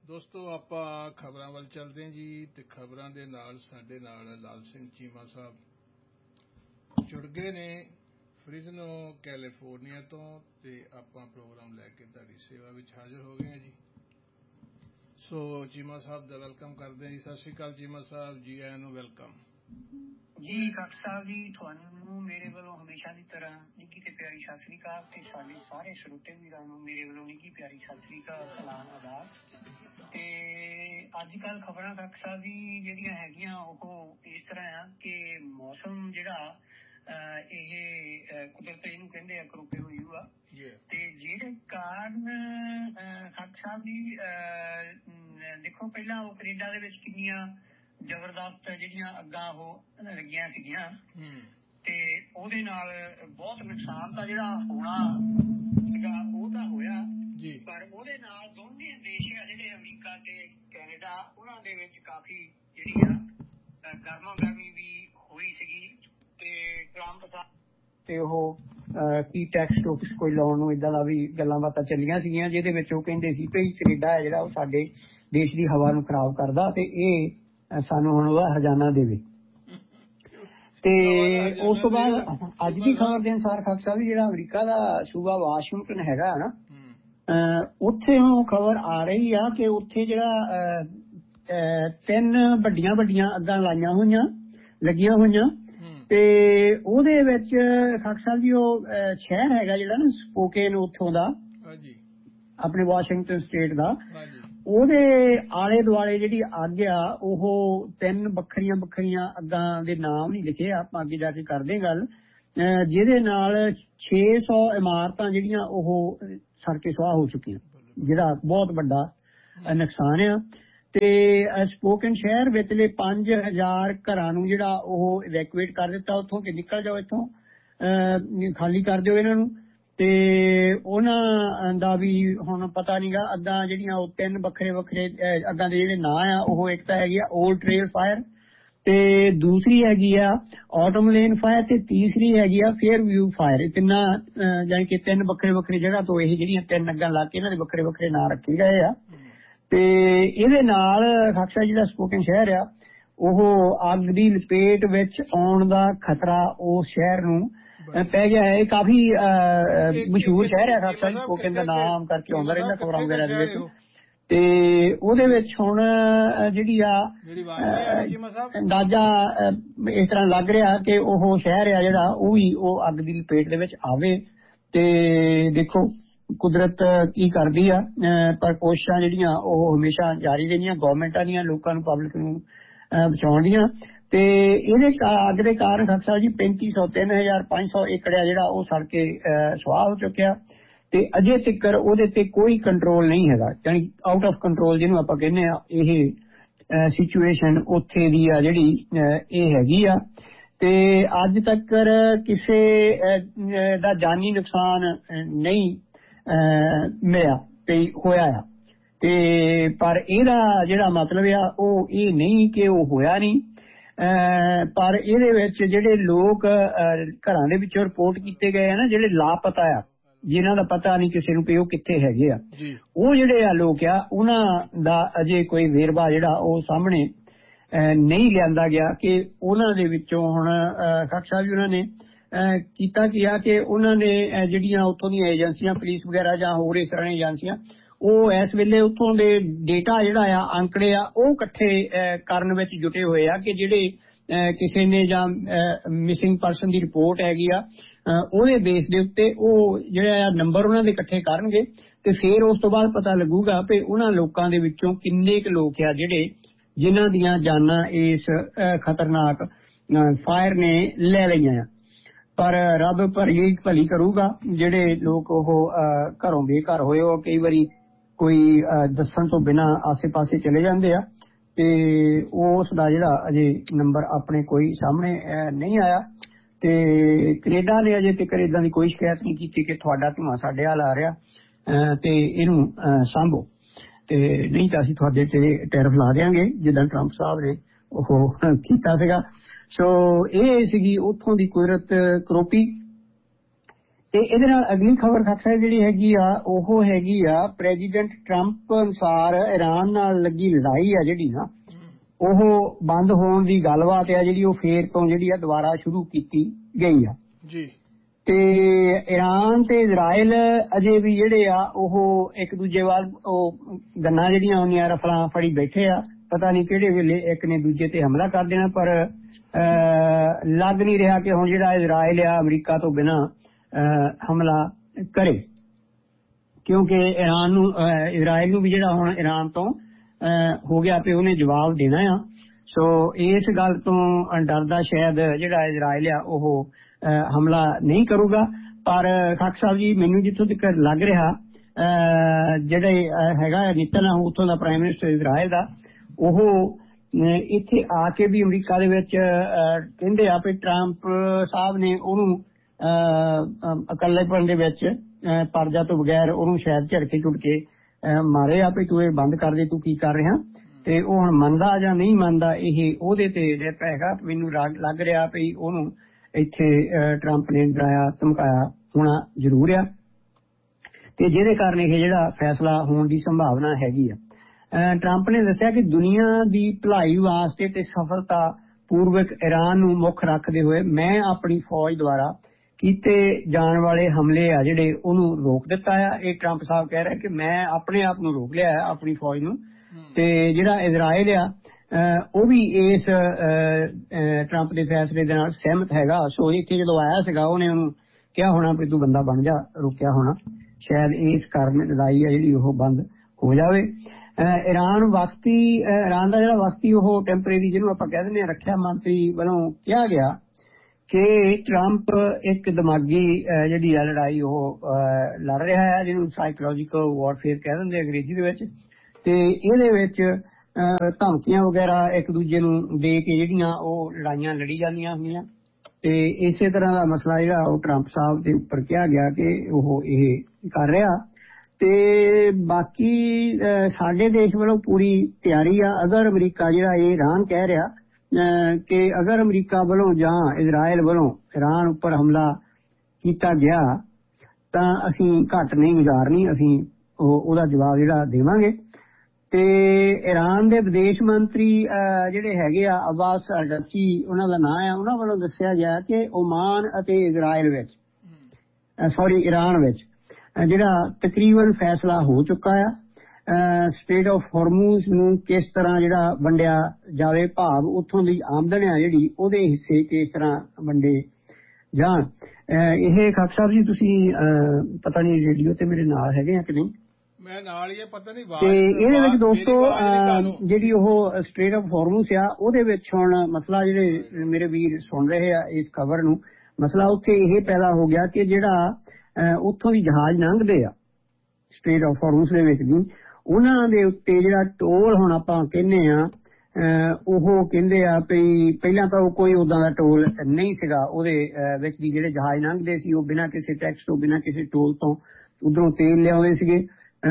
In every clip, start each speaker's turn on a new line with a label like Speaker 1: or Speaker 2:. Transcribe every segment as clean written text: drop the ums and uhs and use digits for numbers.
Speaker 1: ਦੋਸਤੋ ਆਪਾਂ ਖਬਰਾਂ ਵੱਲ ਚੱਲਦੇ ਹਾਂ ਜੀ ਤੇ ਖਬਰਾਂ ਦੇ ਨਾਲ ਸਾਡੇ ਨਾਲ ਲਾਲ ਸਿੰਘ ਚੀਮਾ ਸਾਹਿਬ ਜੁੜ ਗਏ ਨੇ ਫ੍ਰਿਜ਼ਨੋ ਕੈਲੀਫੋਰਨੀਆ ਤੋਂ ਤੇ ਆਪਾਂ ਪ੍ਰੋਗਰਾਮ ਲੈ ਕੇ ਤੁਹਾਡੀ ਸੇਵਾ ਵਿੱਚ ਹਾਜ਼ਰ ਹੋ ਗਏ ਹਾਂ ਜੀ। ਸੋ ਚੀਮਾ ਸਾਹਿਬ ਦਾ ਵੈਲਕਮ ਕਰਦੇ ਹਾਂ ਜੀ। ਸਤਿ ਸ਼੍ਰੀ ਅਕਾਲ ਚੀਮਾ ਸਾਹਿਬ, ਜੀ ਆਇਆਂ ਨੂੰ ਵੈਲਕਮ
Speaker 2: ਜੀ। ਡਾਕਟਰ ਸਾਹਿਬ ਜੀ, ਤੁਹਾਨੂੰ ਮੇਰੇ ਵੱਲੋਂ ਹਮੇਸ਼ਾ ਦੀ ਤਰ੍ਹਾਂ ਨਿੱਘੀ ਤੇ ਪਿਆਰੀ ਸਤਿ ਸ੍ਰੀ ਅਕਾਲ ਤੇ ਸਾਡੇ ਸਾਰੇ ਸਰੋਤੇ ਵੀਰਾਂ ਨੂੰ ਮੇਰੇ ਵੱਲੋਂ ਨਿੱਘੀ ਪਿਆਰੀ ਸਤਿ ਸ੍ਰੀ ਅਕਾਲ, ਸਲਾਮ ਆਦਾਬ। ਤੇ ਅੱਜ ਕੱਲ੍ਹ ਖਬਰਾਂ ਡਾਕਟਰ ਸਾਹਿਬ ਜੀ ਜਿਹੜੀਆਂ ਹੈਗੀਆਂ ਉਹ ਇਸ ਤਰ੍ਹਾਂ ਆ ਕਿ ਮੌਸਮ ਜਿਹੜਾ ਇਹ ਕੁਦਰਤ ਇਹਨੂੰ ਕਹਿੰਦੇ ਆ ਕਰੋਪੇ ਹੋਈ ਆ ਤੇ ਜਿਹੜੇ ਕਾਰਨ ਡਾਕਟਰ ਸਾਹਿਬ ਜੀ ਦੇਖੋ ਪਹਿਲਾਂ ਉਹ ਕੈਨੇਡਾ ਦੇ ਵਿੱਚ ਕਿੰਨੀਆਂ ਜ਼ਬਰਦਸਤ ਜਿਹੜੀਆਂ ਅੱਗਾਂ ਉਹ ਲੱਗੀਆਂ ਸੀਗੀਆਂ ਤੇ ਉਹਦੇ ਨਾਲ ਬਹੁਤ ਨੁਕਸਾਨ ਤਾਂ ਜਿਹੜਾ ਹੋਣਾ ਸੀਗਾ ਉਹ ਤਾਂ ਹੋਇਆ ਪਰ ਉਹਦੇ ਨਾਲ ਦੋਨੇ ਦੇਸ਼ ਆ ਜਿਹੜੇ ਅਮਰੀਕਾ ਤੇ ਕੈਨੇਡਾ ਉਹਨਾਂ ਦੇ ਵਿੱਚ ਕਾਫੀ ਜਿਹੜੀ ਆ ਗਰਮਾ ਗਰਮੀ ਵੀ ਹੋਈ ਸੀਗੀ ਤੇ ਟਰੰਪ ਦਾ ਤੇ ਉਹ ਕੀ ਟੈਕਸ ਟੋਕਸ ਕੋਈ ਲਾਉਣ ਨੂੰ ਏਦਾਂ ਦਾ ਵੀ ਗੱਲਾਂ ਬਾਤਾਂ ਚੱਲੀਆਂ ਸੀਗੀਆਂ ਜਿਹਦੇ ਵਿੱਚ ਉਹ ਕਹਿੰਦੇ ਸੀ ਕਿ ਕੈਨੇਡਾ ਹੈ ਜਿਹੜਾ ਉਹ ਸਾਡੇ ਦੇਸ਼ ਦੀ ਹਵਾ ਨੂੰ ਖਰਾਬ ਕਰਦਾ ਤੇ ਇਹ ਸਾਨੂੰ ਹੁਣ ਉਹਦਾ ਹਰਜਾਨਾ ਦੇਵੇ। ਤੇ ਉਸ ਤੋਂ ਬਾਅਦ ਅੱਜ ਦੀ ਖਬਰ ਦੇ ਅਨੁਸਾਰ ਖਾਲਸਾ ਸਾਹਿਬ ਜਿਹੜਾ ਅਮਰੀਕਾ ਦਾ ਸੂਬਾ ਵਾਸ਼ਿੰਗਟਨ ਹੈਗਾ ਨਾ ਉੱਥੇ ਉਹ ਖਬਰ ਆ ਰਹੀ ਆ ਕਿ ਉੱਥੇ ਜਿਹੜਾ 3 ਵੱਡੀਆਂ ਅੱਗਾਂ ਲੱਗੀਆਂ ਹੋਈਆਂ ਤੇ ਉਹਦੇ ਵਿੱਚ ਖਾਲਸਾ ਸਾਹਿਬ ਜੀ ਉਹ ਸ਼ਹਿਰ ਹੈਗਾ ਜਿਹੜਾ ਨਾ ਸਪੋਕੇਨ ਉੱਥੋਂ ਦਾ ਆਪਣੇ ਵਾਸ਼ਿੰਗਟਨ ਸਟੇਟ ਦਾ ਉਹਦੇ ਆਲੇ ਦੁਆਲੇ ਜਿਹੜੀ ਅੱਗ ਆ ਉਹ 3 ਵੱਖਰੀਆਂ ਅੱਗਾਂ ਦੇ ਨਾਮ ਨਹੀਂ ਲਿਖੇ, ਆਪਾਂ ਅੱਗੇ ਜਾ ਕੇ ਕਰਦੇ ਗੱਲ, ਜਿਹਦੇ ਨਾਲ 600 ਇਮਾਰਤਾਂ ਜਿਹੜੀਆਂ ਉਹ ਸੜ ਕੇ ਸੁਆਹ ਹੋ ਚੁੱਕੀਆਂ, ਜਿਹੜਾ ਬਹੁਤ ਵੱਡਾ ਨੁਕਸਾਨ ਆ। ਤੇ ਸਪੋਕਨ ਸ਼ਹਿਰ ਵਿਚਲੇ 5000 ਘਰਾਂ ਨੂੰ ਜਿਹੜਾ ਉਹ ਇਵੈਕੂਏਟ ਕਰ ਦਿੱਤਾ ਉੱਥੋਂ ਕਿ ਨਿਕਲ ਜਾਓ ਇੱਥੋਂ, ਖਾਲੀ ਕਰ ਦਿਓ ਇਹਨਾਂ ਨੂੰ। ਤੇ ਉਹਨਾਂ ਦਾ ਵੀ ਹੁਣ ਪਤਾ ਨੀ ਗਾ ਅੱਗਾਂ ਜਿਹੜੀਆਂ ਉਹ 3 ਵੱਖਰੇ ਅੱਗਾਂ ਦੇ ਜਿਹੜੇ ਨਾਂ ਆ ਉਹ ਇੱਕ ਤਾਂ ਹੈਗੀ ਆ ਓਲਡ ਟ੍ਰੇਲ ਫਾਇਰ ਤੇ ਦੂਸਰੀ ਹੈਗੀ ਆ ਆਟਮ ਲੇਨ ਫਾਇਰ ਤੇ ਤੀਸਰੀ ਹੈਗੀ ਆ ਫੇਅਰ ਵਿਊ ਫਾਇਰ। ਇਹ ਤਿੰਨਾਂ ਜਾਣੀ ਕਿ 3 ਵੱਖਰੇ ਜਗ੍ਹਾ ਤੋਂ ਇਹ ਜਿਹੜੀਆਂ 3 ਅੱਗਾਂ ਲਾ ਕੇ ਇਹਨਾਂ ਦੇ ਵੱਖਰੇ ਨਾਂ ਰੱਖੇ ਗਏ ਆ। ਤੇ ਇਹਦੇ ਨਾਲ ਖਾਕਸਾ ਜਿਹੜਾ ਸਪੋਕਨ ਸ਼ਹਿਰ ਆ ਉਹ ਅੱਗ ਦੀ ਲਪੇਟ ਵਿੱਚ ਆਉਣ ਦਾ ਖਤਰਾ ਉਸ ਸ਼ਹਿਰ ਨੂੰ ਪੈ ਗਿਆ ਹੈ। ਇਹ ਕਾਫੀ ਮਸ਼ਹੂਰ ਸ਼ਹਿਰ ਹੈ ਖਾਲਸਾ ਸਪੋਕਨ ਦਾ ਨਾਮ ਕਰਕੇ ਆਉਂਦਾ ਰਹਿੰਦਾ ਖਬਰਾਂ ਵਗੈਰਾ ਦੇ ਵਿੱਚ। ਤੇ ਉਹਦੇ ਵਿੱਚ ਹੁਣ ਜਿਹੜੀ ਆ ਅੰਦਾਜ਼ਾ ਇਸ ਤਰ੍ਹਾਂ ਲੱਗ ਰਿਹਾ ਕਿ ਉਹ ਸ਼ਹਿਰ ਆ ਜਿਹੜਾ ਉਹ ਵੀ ਉਹ ਅੱਗ ਦੀ ਲਪੇਟ ਦੇ ਵਿੱਚ ਆਵੇ। ਤੇ ਦੇਖੋ ਕੁਦਰਤ ਕੀ ਕਰਦੀ ਆ, ਪਰ ਕੋਸ਼ਿਸ਼ਾਂ ਜਿਹੜੀਆਂ ਉਹ ਹਮੇਸ਼ਾ ਜਾਰੀ ਰਹਿੰਦੀਆਂ ਗੌਰਮੈਂਟਾਂ ਦੀਆਂ ਲੋਕਾਂ ਨੂੰ ਪਬਲਿਕ ਨੂੰ ਬਚਾਉਣ ਦੀਆਂ। ਤੇ ਇਹਦੇ ਅੱਗ ਦੇ ਕਾਰਨ ਖਾਲਸਾ ਜੀ 3500 3500 ਏਕੜ ਆ ਜਿਹੜਾ ਉਹ ਸੜ ਕੇ ਸੁਆਹ ਹੋ ਚੁੱਕਿਆ ਤੇ ਅਜੇ ਤੱਕ ਉਹਦੇ ਤੇ ਕੋਈ ਕੰਟਰੋਲ ਨਹੀਂ ਹੈਗਾ, ਯਾਨੀ ਆਊਟ ਆਫ ਕੰਟਰੋਲ ਜਿਹਨੂੰ ਆਪਾਂ ਕਹਿੰਦੇ ਆ। ਇਹ ਸਿਚੁਏਸ਼ਨ ਉੱਥੇ ਦੀ ਆ ਜਿਹੜੀ ਇਹ ਹੈਗੀ ਆ ਤੇ ਅੱਜ ਤੱਕ ਕਿਸੇ ਦਾ ਜਾਨੀ ਨੁਕਸਾਨ ਨਹੀਂ ਮਿਲਿਆ ਤੇ ਹੋਇਆ ਆ। ਤੇ ਪਰ ਇਹਦਾ ਜਿਹੜਾ ਮਤਲਬ ਆ ਉਹ ਇਹ ਨਹੀਂ ਕਿ ਉਹ ਹੋਇਆ ਨਹੀਂ, ਪਰ ਇਹਦੇ ਵਿੱਚ ਜਿਹੜੇ ਲੋਕ ਘਰਾਂ ਦੇ ਵਿੱਚੋਂ ਰਿਪੋਰਟ ਕੀਤੇ ਗਏ ਆ ਨਾ, ਜਿਹੜੇ ਲਾਪਤਾ ਆ, ਜਿਨ੍ਹਾਂ ਦਾ ਪਤਾ ਨਹੀਂ ਕਿਸੇ ਨੂੰ ਕਿ ਉਹ ਕਿੱਥੇ ਹੈਗੇ ਆ, ਉਹ ਜਿਹੜੇ ਆ ਲੋਕ ਆ ਉਹਨਾਂ ਦਾ ਅਜੇ ਕੋਈ ਵੇਰਵਾ ਜਿਹੜਾ ਉਹ ਸਾਹਮਣੇ ਨਹੀਂ ਲਿਆਂਦਾ ਗਿਆ ਕਿ ਉਹਨਾਂ ਦੇ ਵਿੱਚੋਂ ਹੁਣ ਖਾਕਸਾ ਵੀ ਉਹਨਾਂ ਨੇ ਕੀਤਾ ਕੀ ਆ ਕਿ ਉਹਨਾਂ ਨੇ ਜਿਹੜੀਆਂ ਉੱਥੋਂ ਦੀਆਂ ਏਜੰਸੀਆਂ ਪੁਲਿਸ ਵਗੈਰਾ ਜਾਂ ਹੋਰ ਇਸ ਤਰ੍ਹਾਂ ਦੀਆਂ ਏਜੰਸੀਆਂ ਉਹ ਇਸ ਵੇਲੇ ਉੱਥੋਂ ਦੇ ਡੇਟਾ ਜਿਹੜਾ ਆ ਅੰਕੜੇ ਆ ਉਹ ਇਕੱਠੇ ਕਰਨ ਵਿੱਚ ਜੁਟੇ ਹੋਏ ਆ ਕਿ ਜਿਹੜੇ ਕਿਸੇ ਨੇ ਜਾਂ ਮਿਸਿੰਗ ਪਰਸਨ ਦੀ ਰਿਪੋਰਟ ਹੈਗੀ ਆ ਉਹਦੇ ਬੇਸ ਦੇ ਉੱਤੇ ਉਹ ਜਿਹੜਾ ਆ ਨੰਬਰ ਉਹਨਾਂ ਦੇ ਇਕੱਠੇ ਕਰਨਗੇ ਤੇ ਫਿਰ ਉਸ ਤੋਂ ਬਾਅਦ ਪਤਾ ਲੱਗੂਗਾ ਵੀ ਉਹਨਾਂ ਲੋਕਾਂ ਦੇ ਵਿੱਚੋਂ ਕਿੰਨੇ ਕੁ ਲੋਕ ਆ ਜਿਹੜੇ ਜਿਨ੍ਹਾਂ ਦੀਆਂ ਜਾਨਾਂ ਇਸ ਖਤਰਨਾਕ ਫਾਇਰ ਨੇ ਲੈ ਲਈਆਂ ਆ। ਪਰ ਰੱਬ ਭਲੀ ਕਰੂਗਾ, ਜਿਹੜੇ ਲੋਕ ਉਹ ਘਰੋਂ ਬੇਘਰ ਹੋਏ ਉਹ ਕਈ ਵਾਰੀ ਕੋਈ ਦੱਸਣ ਤੋਂ ਬਿਨਾਂ ਆਸੇ ਪਾਸੇ ਚਲੇ ਜਾਂਦੇ ਆ ਤੇ ਉਸ ਦਾ ਜਿਹੜਾ ਅਜੇ ਨੰਬਰ ਆਪਣੇ ਕੋਈ ਸਾਹਮਣੇ ਨਹੀਂ ਆਇਆ। ਤੇ ਕੈਨੇਡਾ ਨੇ ਅਜੇ ਤੱਕ ਏਦਾਂ ਦੀ ਕੋਈ ਸ਼ਿਕਾਇਤ ਨਹੀਂ ਕੀਤੀ ਕਿ ਤੁਹਾਡਾ ਧੂੰਆਂ ਸਾਡੇ ਵੱਲ ਆ ਰਿਹਾ ਤੇ ਇਹਨੂੰ ਸਾਂਭੋ, ਤੇ ਨਹੀਂ ਤਾਂ ਅਸੀਂ ਤੁਹਾਡੇ ਤੇ ਟੈਰਿਫ ਲਾ ਦਿਆਂਗੇ ਜਿੱਦਾਂ ਟਰੰਪ ਸਾਹਿਬ ਨੇ ਉਹ ਕੀਤਾ ਸੀਗਾ। ਸੋ ਇਹ ਸੀਗੀ ਉੱਥੋਂ ਦੀ ਕੁਦਰਤ ਕਰੋਪੀ। ਤੇ ਇਹਦੇ ਨਾਲ ਅਗਲੀ ਖਬਰ ਖਾਕਸਾ ਜਿਹੜੀ ਹੈਗੀ ਆ ਉਹ ਹੈਗੀ ਆ ਪ੍ਰੈਜ਼ੀਡੈਂਟ ਟਰੰਪ ਅਨੁਸਾਰ ਈਰਾਨ ਨਾਲ ਲੱਗੀ ਲੜਾਈ ਆ ਜਿਹੜੀ ਨਾ ਉਹ ਬੰਦ ਹੋਣ ਦੀ ਗੱਲਬਾਤ ਆ ਜਿਹੜੀ ਉਹ ਫੇਰ ਤੋਂ ਜਿਹੜੀ ਆ ਦੁਬਾਰਾ ਸ਼ੁਰੂ ਕੀਤੀ ਗਈ ਆ
Speaker 1: ਜੀ।
Speaker 2: ਤੇ ਈਰਾਨ ਤੇ ਇਜ਼ਰਾਈਲ ਅਜੇ ਵੀ ਜਿਹੜੇ ਆ ਉਹ ਇੱਕ ਦੂਜੇ ਵੱਲ ਉਹ ਗੰਨਾਂ ਜਿਹੜੀਆਂ ਹੁੰਦੀਆਂ ਰਫਲਾਂ ਫੜੀ ਬੈਠੇ ਆ। ਪਤਾ ਨਹੀਂ ਕਿਹੜੇ ਵੇਲੇ ਇੱਕ ਨੇ ਦੂਜੇ ਤੇ ਹਮਲਾ ਕਰ ਦੇਣਾ, ਪਰ ਲੱਗ ਨਹੀਂ ਰਿਹਾ ਕਿ ਹੁਣ ਜਿਹੜਾ ਇਜ਼ਰਾਈਲ ਆ ਅਮਰੀਕਾ ਤੋਂ ਬਿਨਾਂ ਹਮਲਾ ਕਰੇ, ਕਿਉਂਕਿ ਇਜ਼ਰਾਈਲ ਨੂੰ ਵੀ ਜਿਹੜਾ ਹੁਣ ਈਰਾਨ ਤੋਂ ਹੋ ਗਿਆ ਤੇ ਉਹਨੇ ਜਵਾਬ ਦੇਣਾ ਆ। ਸੋ ਇਸ ਗੱਲ ਤੋਂ ਡਰਦਾ ਸ਼ਾਇਦ ਜਿਹੜਾ ਇਜ਼ਰਾਈਲ ਆ ਉਹ ਹਮਲਾ ਨਹੀਂ ਕਰੂਗਾ। ਪਰ ਖਾਕ ਸਾਹਿਬ ਜੀ ਮੈਨੂੰ ਜਿੱਥੋਂ ਤੱਕ ਲੱਗ ਰਿਹਾ ਜਿਹੜੇ ਹੈਗਾ ਨੇਤਨਯਾਹੂ ਉੱਥੋਂ ਦਾ ਪ੍ਰਾਈਮ ਮਿਨਿਸਟਰ ਇਜ਼ਰਾਈਲ ਦਾ, ਉਹ ਇੱਥੇ ਆ ਕੇ ਵੀ ਅਮਰੀਕਾ ਦੇ ਵਿੱਚ ਕਹਿੰਦੇ ਆ ਵੀ ਟਰੰਪ ਸਾਹਿਬ ਨੇ ਉਹਨੂੰ ਇਕੱਲੇਪਣ ਦੇ ਵਿੱਚ ਪਰਜਾ ਤੋਂ ਬਗੈਰ ਉਹਨੂੰ ਸ਼ਾਇਦ ਝੜਕੇ ਝੁੜਕੇ ਮਾਰੇ ਆ ਵੀ ਤੂੰ ਇਹ ਬੰਦ ਕਰ ਦੇ, ਤੂੰ ਕੀ ਕਰ ਰਿਹਾ। ਤੇ ਉਹ ਹੁਣ ਮੰਨਦਾ ਜਾਂ ਨਹੀਂ ਮੰਨਦਾ ਇਹ ਉਹਦੇ ਤੇ ਡਿਪ ਹੈਗਾ। ਮੈਨੂੰ ਲੱਗ ਰਿਹਾ ਵੀ ਉਹਨੂੰ ਇੱਥੇ ਟਰੰਪ ਨੇ ਡਰਾਇਆ ਧਮਕਾਇਆ ਹੋਣਾ ਜ਼ਰੂਰ ਆ, ਤੇ ਜਿਹਦੇ ਕਾਰਨ ਇਹ ਜਿਹੜਾ ਫੈਸਲਾ ਹੋਣ ਦੀ ਸੰਭਾਵਨਾ ਹੈਗੀ ਆ। ਟਰੰਪ ਨੇ ਦੱਸਿਆ ਕਿ ਦੁਨੀਆ ਦੀ ਭਲਾਈ ਵਾਸਤੇ ਤੇ ਸਫਲਤਾ ਪੂਰਵਕ ਈਰਾਨ ਨੂੰ ਮੁੱਖ ਰੱਖਦੇ ਹੋਏ ਮੈਂ ਆਪਣੀ ਫੌਜ ਦੁਆਰਾ ਕੀਤੇ ਜਾਣ ਵਾਲੇ ਹਮਲੇ ਆ ਜਿਹੜੇ ਉਹਨੂੰ ਰੋਕ ਦਿੱਤਾ ਆ। ਇਹ ਟਰੰਪ ਸਾਹਿਬ ਕਹਿ ਰਿਹਾ ਕਿ ਮੈਂ ਆਪਣੇ ਆਪ ਨੂੰ ਰੋਕ ਲਿਆ ਆਪਣੀ ਫੌਜ ਨੂੰ। ਤੇ ਜਿਹੜਾ ਇਜ਼ਰਾਈਲ ਆ ਉਹ ਵੀ ਇਸ ਟਰੰਪ ਦੇ ਫੈਸਲੇ ਦੇ ਨਾਲ ਸਹਿਮਤ ਹੈਗਾ। ਸੋ ਇੱਥੇ ਜਦੋਂ ਆਇਆ ਸੀਗਾ ਉਹਨੇ ਉਹਨੂੰ ਕਿਹਾ ਹੋਣਾ ਵੀ ਤੂੰ ਬੰਦਾ ਬਣ ਜਾ, ਰੋਕਿਆ ਹੋਣਾ। ਸ਼ਾਇਦ ਇਸ ਕਾਰਨ ਲੜਾਈ ਆ ਜਿਹੜੀ ਉਹ ਬੰਦ ਹੋ ਜਾਵੇ। ਈਰਾਨ ਦਾ ਜਿਹੜਾ ਵਕਤੀ ਉਹ ਟੈਂਪਰੇਰੀ ਜਿਹਨੂੰ ਆਪਾਂ ਕਹਿ ਦਿੰਦੇ ਹਾਂ ਰੱਖਿਆ ਮੰਤਰੀ ਵੱਲੋਂ ਕਿਹਾ ਗਿਆ ਕਿ ਟਰੰਪ ਇੱਕ ਦਿਮਾਗੀ ਜਿਹੜੀ ਆ ਲੜਾਈ ਉਹ ਲੜ ਰਿਹਾ ਹੈ, ਜਿਹਨੂੰ ਸਾਈਕੋਲੋਜੀਕਲ ਵਾਰਫੇਅਰ ਕਹਿ ਦਿੰਦੇ ਅੰਗਰੇਜ਼ੀ ਦੇ ਵਿੱਚ। ਤੇ ਇਹਦੇ ਵਿੱਚ ਧਮਕੀਆਂ ਵਗੈਰਾ ਇੱਕ ਦੂਜੇ ਨੂੰ ਦੇ ਕੇ ਜਿਹੜੀਆਂ ਉਹ ਲੜਾਈਆਂ ਲੜੀ ਜਾਂਦੀਆਂ ਹੁੰਦੀਆਂ। ਤੇ ਇਸੇ ਤਰ੍ਹਾਂ ਦਾ ਮਸਲਾ ਜਿਹੜਾ ਉਹ ਟਰੰਪ ਸਾਹਿਬ ਦੇ ਉੱਪਰ ਕਿਹਾ ਗਿਆ ਕਿ ਉਹ ਇਹ ਕਰ ਰਿਹਾ। ਤੇ ਬਾਕੀ ਸਾਡੇ ਦੇਸ਼ ਵੱਲੋਂ ਪੂਰੀ ਤਿਆਰੀ ਆ। ਅਗਰ ਅਮਰੀਕਾ ਜਿਹੜਾ ਇਹ ਈਰਾਨ ਕਹਿ ਰਿਹਾ ਕਿ ਅਗਰ ਅਮਰੀਕਾ ਵੱਲੋਂ ਜਾਂ ਇਜ਼ਰਾਈਲ ਵੱਲੋਂ ਈਰਾਨ ਉੱਪਰ ਹਮਲਾ ਕੀਤਾ ਗਿਆ ਤਾਂ ਅਸੀਂ ਘੱਟ ਨਹੀਂ ਗੁਜ਼ਾਰਨੀ, ਅਸੀਂ ਉਹਦਾ ਜਵਾਬ ਜਿਹੜਾ ਦੇਵਾਂਗੇ। ਤੇ ਈਰਾਨ ਦੇ ਵਿਦੇਸ਼ ਮੰਤਰੀ ਜਿਹੜੇ ਹੈਗੇ ਆ ਅਬਾਸ ਅਰਗਚੀ ਉਹਨਾਂ ਦਾ ਨਾਂ ਆ, ਉਹਨਾਂ ਵੱਲੋਂ ਦੱਸਿਆ ਗਿਆ ਕਿ ਓਮਾਨ ਅਤੇ ਇਜ਼ਰਾਈਲ ਵਿੱਚ ਈਰਾਨ ਵਿੱਚ ਜਿਹੜਾ ਤਕਰੀਬਨ ਫੈਸਲਾ ਹੋ ਚੁੱਕਾ ਆ। ਸਟ੍ਰੇਟ ਆਫ ਹਾਰਮੂਜ਼ ਨੂੰ ਕਿਸ ਤਰ੍ਹਾਂ ਜਿਹੜਾ ਵੰਡਿਆ ਜਾਵੇ, ਭਾਵ ਉੱਥੋਂ ਦੀ ਆਮਦਨ ਆ ਜਿਹੜੀ ਉਹਦੇ ਹਿੱਸੇ ਕਿਸ ਤਰ੍ਹਾਂ ਵੰਡੇ ਜਾਣ। ਇਹ ਖਾਕ ਸਾਹਿਬ ਜੀ ਤੁਸੀਂ ਪਤਾ ਨਹੀਂ ਰੇਡੀਓ ਤੇ ਮੇਰੇ ਨਾਲ ਹੈਗੇ ਆ ਕਿ ਨਹੀਂ?
Speaker 1: ਮੈਂ ਨਾਲ ਹੀ ਪਤਾ ਨਹੀਂ।
Speaker 2: ਤੇ ਇਹਦੇ ਵਿੱਚ ਦੋਸਤੋ ਜਿਹੜੀ ਉਹ ਸਟ੍ਰੇਟ ਆਫ ਹਾਰਮੂਜ਼ ਆ ਉਹਦੇ ਵਿੱਚ ਹੁਣ ਮਸਲਾ ਜਿਹੜੇ ਮੇਰੇ ਵੀਰ ਸੁਣ ਰਹੇ ਆ ਇਸ ਖਬਰ ਨੂੰ, ਮਸਲਾ ਉੱਥੇ ਇਹ ਪੈਦਾ ਹੋ ਗਿਆ ਕਿ ਜਿਹੜਾ ਉੱਥੋਂ ਦੀ ਜਹਾਜ਼ ਲੰਘਦੇ ਆ ਸਟ੍ਰੇਟ ਆਫ ਹਾਰਮੂਜ਼ ਦੇ ਵਿੱਚ ਦੀ, ਉਹਨਾਂ ਦੇ ਉੱਤੇ ਜਿਹੜਾ ਟੋਲ ਹੁਣ ਆਪਾਂ ਕਹਿੰਦੇ ਆ ਉਹ ਕਹਿੰਦੇ ਆ ਵੀ ਪਹਿਲਾਂ ਤਾਂ ਉਹ ਕੋਈ ਉਦਾਂ ਦਾ ਟੋਲ ਨਹੀਂ ਸੀਗਾ ਉਹਦੇ ਵਿੱਚ ਦੀ। ਜਿਹੜੇ ਜਹਾਜ਼ ਲੰਘਦੇ ਸੀ ਉਹ ਬਿਨਾਂ ਕਿਸੇ ਟੈਕਸ ਤੋਂ ਬਿਨਾਂ ਕਿਸੇ ਟੋਲ ਤੋਂ ਉਧਰੋਂ ਤੇਲ ਲਿਆਉਂਦੇ ਸੀਗੇ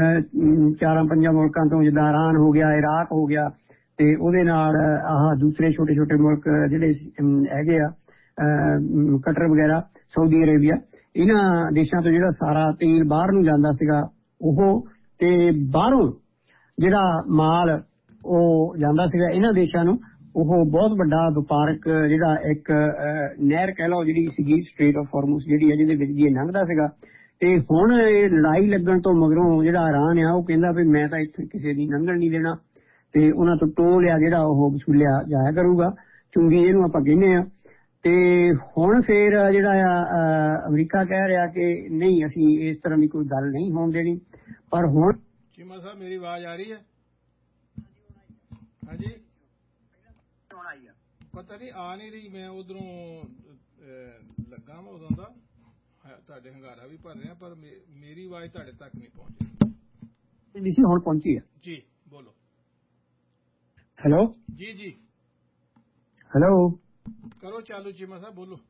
Speaker 2: 4-5 ਮੁਲਕਾਂ ਤੋਂ, ਜਿੱਦਾਂ ਇਰਾਨ ਹੋ ਗਿਆ, ਇਰਾਕ ਹੋ ਗਿਆ, ਤੇ ਉਹਦੇ ਨਾਲ ਆਹ ਦੂਸਰੇ ਛੋਟੇ ਛੋਟੇ ਮੁਲਕ ਜਿਹੜੇ ਹੈਗੇ ਆ ਕਟਰ ਵਗੈਰਾ, ਸਾਊਦੀ ਅਰੇਬੀਆ, ਇਹਨਾਂ ਦੇਸ਼ਾਂ ਤੋਂ ਜਿਹੜਾ ਸਾਰਾ ਤੇਲ ਬਾਹਰ ਨੂੰ ਜਾਂਦਾ ਸੀਗਾ ਉਹ, ਤੇ ਬਾਹਰੋਂ ਜਿਹੜਾ ਮਾਲ ਉਹ ਜਾਂਦਾ ਸੀਗਾ ਇਹਨਾਂ ਦੇਸ਼ਾਂ ਨੂੰ, ਉਹ ਬਹੁਤ ਵੱਡਾ ਵਪਾਰਕ ਜਿਹੜਾ ਇੱਕ ਨਹਿਰ ਕਹਿ ਲਓ ਜਿਹੜੀ ਸੀਗੀ ਸਟ੍ਰੇਟ ਆਫ ਹਾਰਮੂਜ਼ ਜਿਹੜੀ ਹੈ ਜਿਹਦੇ ਵਿੱਚ ਦੀ ਲੰਘਦਾ ਸੀਗਾ। ਤੇ ਹੁਣ ਇਹ ਲੜਾਈ ਲੱਗਣ ਤੋਂ ਮਗਰੋਂ ਜਿਹੜਾ ਇਰਾਨ ਆ ਉਹ ਕਹਿੰਦਾ ਵੀ ਮੈਂ ਤਾਂ ਇੱਥੇ ਕਿਸੇ ਦੀ ਲੰਘਣ ਨਹੀਂ ਦੇਣਾ, ਤੇ ਉਹਨਾਂ ਤੋਂ ਟੋਲ ਆ ਜਿਹੜਾ ਉਹ ਵਸੂਲਿਆ ਜਾਇਆ ਕਰੂਗਾ, ਚੁੰਗੀ ਜਿਹਨੂੰ ਆਪਾਂ ਕਹਿੰਦੇ ਆ। ਤੇ ਹੁਣ ਫੇਰ ਜਿਹੜਾ ਆ ਅਮਰੀਕਾ ਕਹਿ ਰਿਹਾ ਕਿ ਨਹੀਂ ਅਸੀਂ ਇਸ ਤਰ੍ਹਾਂ ਦੀ ਕੋਈ ਗੱਲ ਨਹੀਂ ਹੋਣ ਦੇਣੀ। ਪਰ ਹੁਣ
Speaker 1: ਚੀਮਾ ਸਾਹਿਬ ਮੇਰੀ ਆਵਾਜ਼ ਆ ਰਹੀ ਹੈ? ਹਾਂਜੀ ਪਤਾ ਨਹੀਂ ਆ ਨਹੀਂ ਰਹੀ, ਮੈਂ ਉਧਰੋਂ ਲੱਗਾ ਵਾ ਉਦੋਂ ਦਾ, ਤੁਹਾਡੇ ਹੰਗਾਰਾ ਵੀ ਭਰ ਰਿਹਾ, ਪਰ ਮੇਰੀ ਆਵਾਜ਼ ਤੁਹਾਡੇ ਤੱਕ ਨਹੀਂ ਪਹੁੰਚ ਰਹੀ।
Speaker 2: ਹੁਣ ਪਹੁੰਚੀ ਹੈ
Speaker 1: ਜੀ, ਬੋਲੋ।
Speaker 2: ਹੈਲੋ
Speaker 1: ਜੀ ਜੀ
Speaker 2: ਹੈਲੋ
Speaker 1: ਕਰੋ ਚਾਲੂ ਚੀਮਾ ਸਾਹਿਬ, ਬੋਲੋ।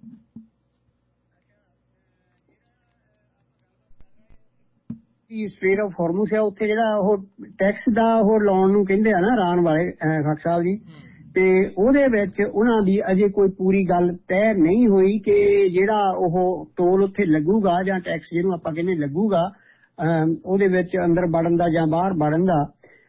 Speaker 2: ਸਟ੍ਰੇਟ ਆਫ ਹਾਰਮੂਜ਼ ਆ ਉੱਥੇ ਜਿਹੜਾ ਉਹ ਟੈਕਸ ਦਾ ਉਹ ਲਾਉਣ ਨੂੰ ਕਹਿੰਦੇ ਆ ਨਾ ਇਰਾਨ ਵਾਲੇ ਖਾਕ ਸਾਹਿਬ ਜੀ,
Speaker 3: ਤੇ ਉਹਦੇ ਵਿੱਚ ਉਹਨਾਂ ਦੀ ਅਜੇ ਕੋਈ ਪੂਰੀ ਗੱਲ ਤੈਅ ਨਹੀਂ ਹੋਈ ਕਿ ਜਿਹੜਾ ਉਹ ਟੋਲ ਉੱਥੇ ਲੱਗੂਗਾ ਜਾਂ ਟੈਕਸ ਜਿਹਨੂੰ ਆਪਾਂ ਕਹਿੰਦੇ ਲੱਗੂਗਾ ਉਹਦੇ ਵਿੱਚ ਅੰਦਰ ਵੜਨ ਦਾ ਜਾਂ ਬਾਹਰ ਵੜਨ ਦਾ,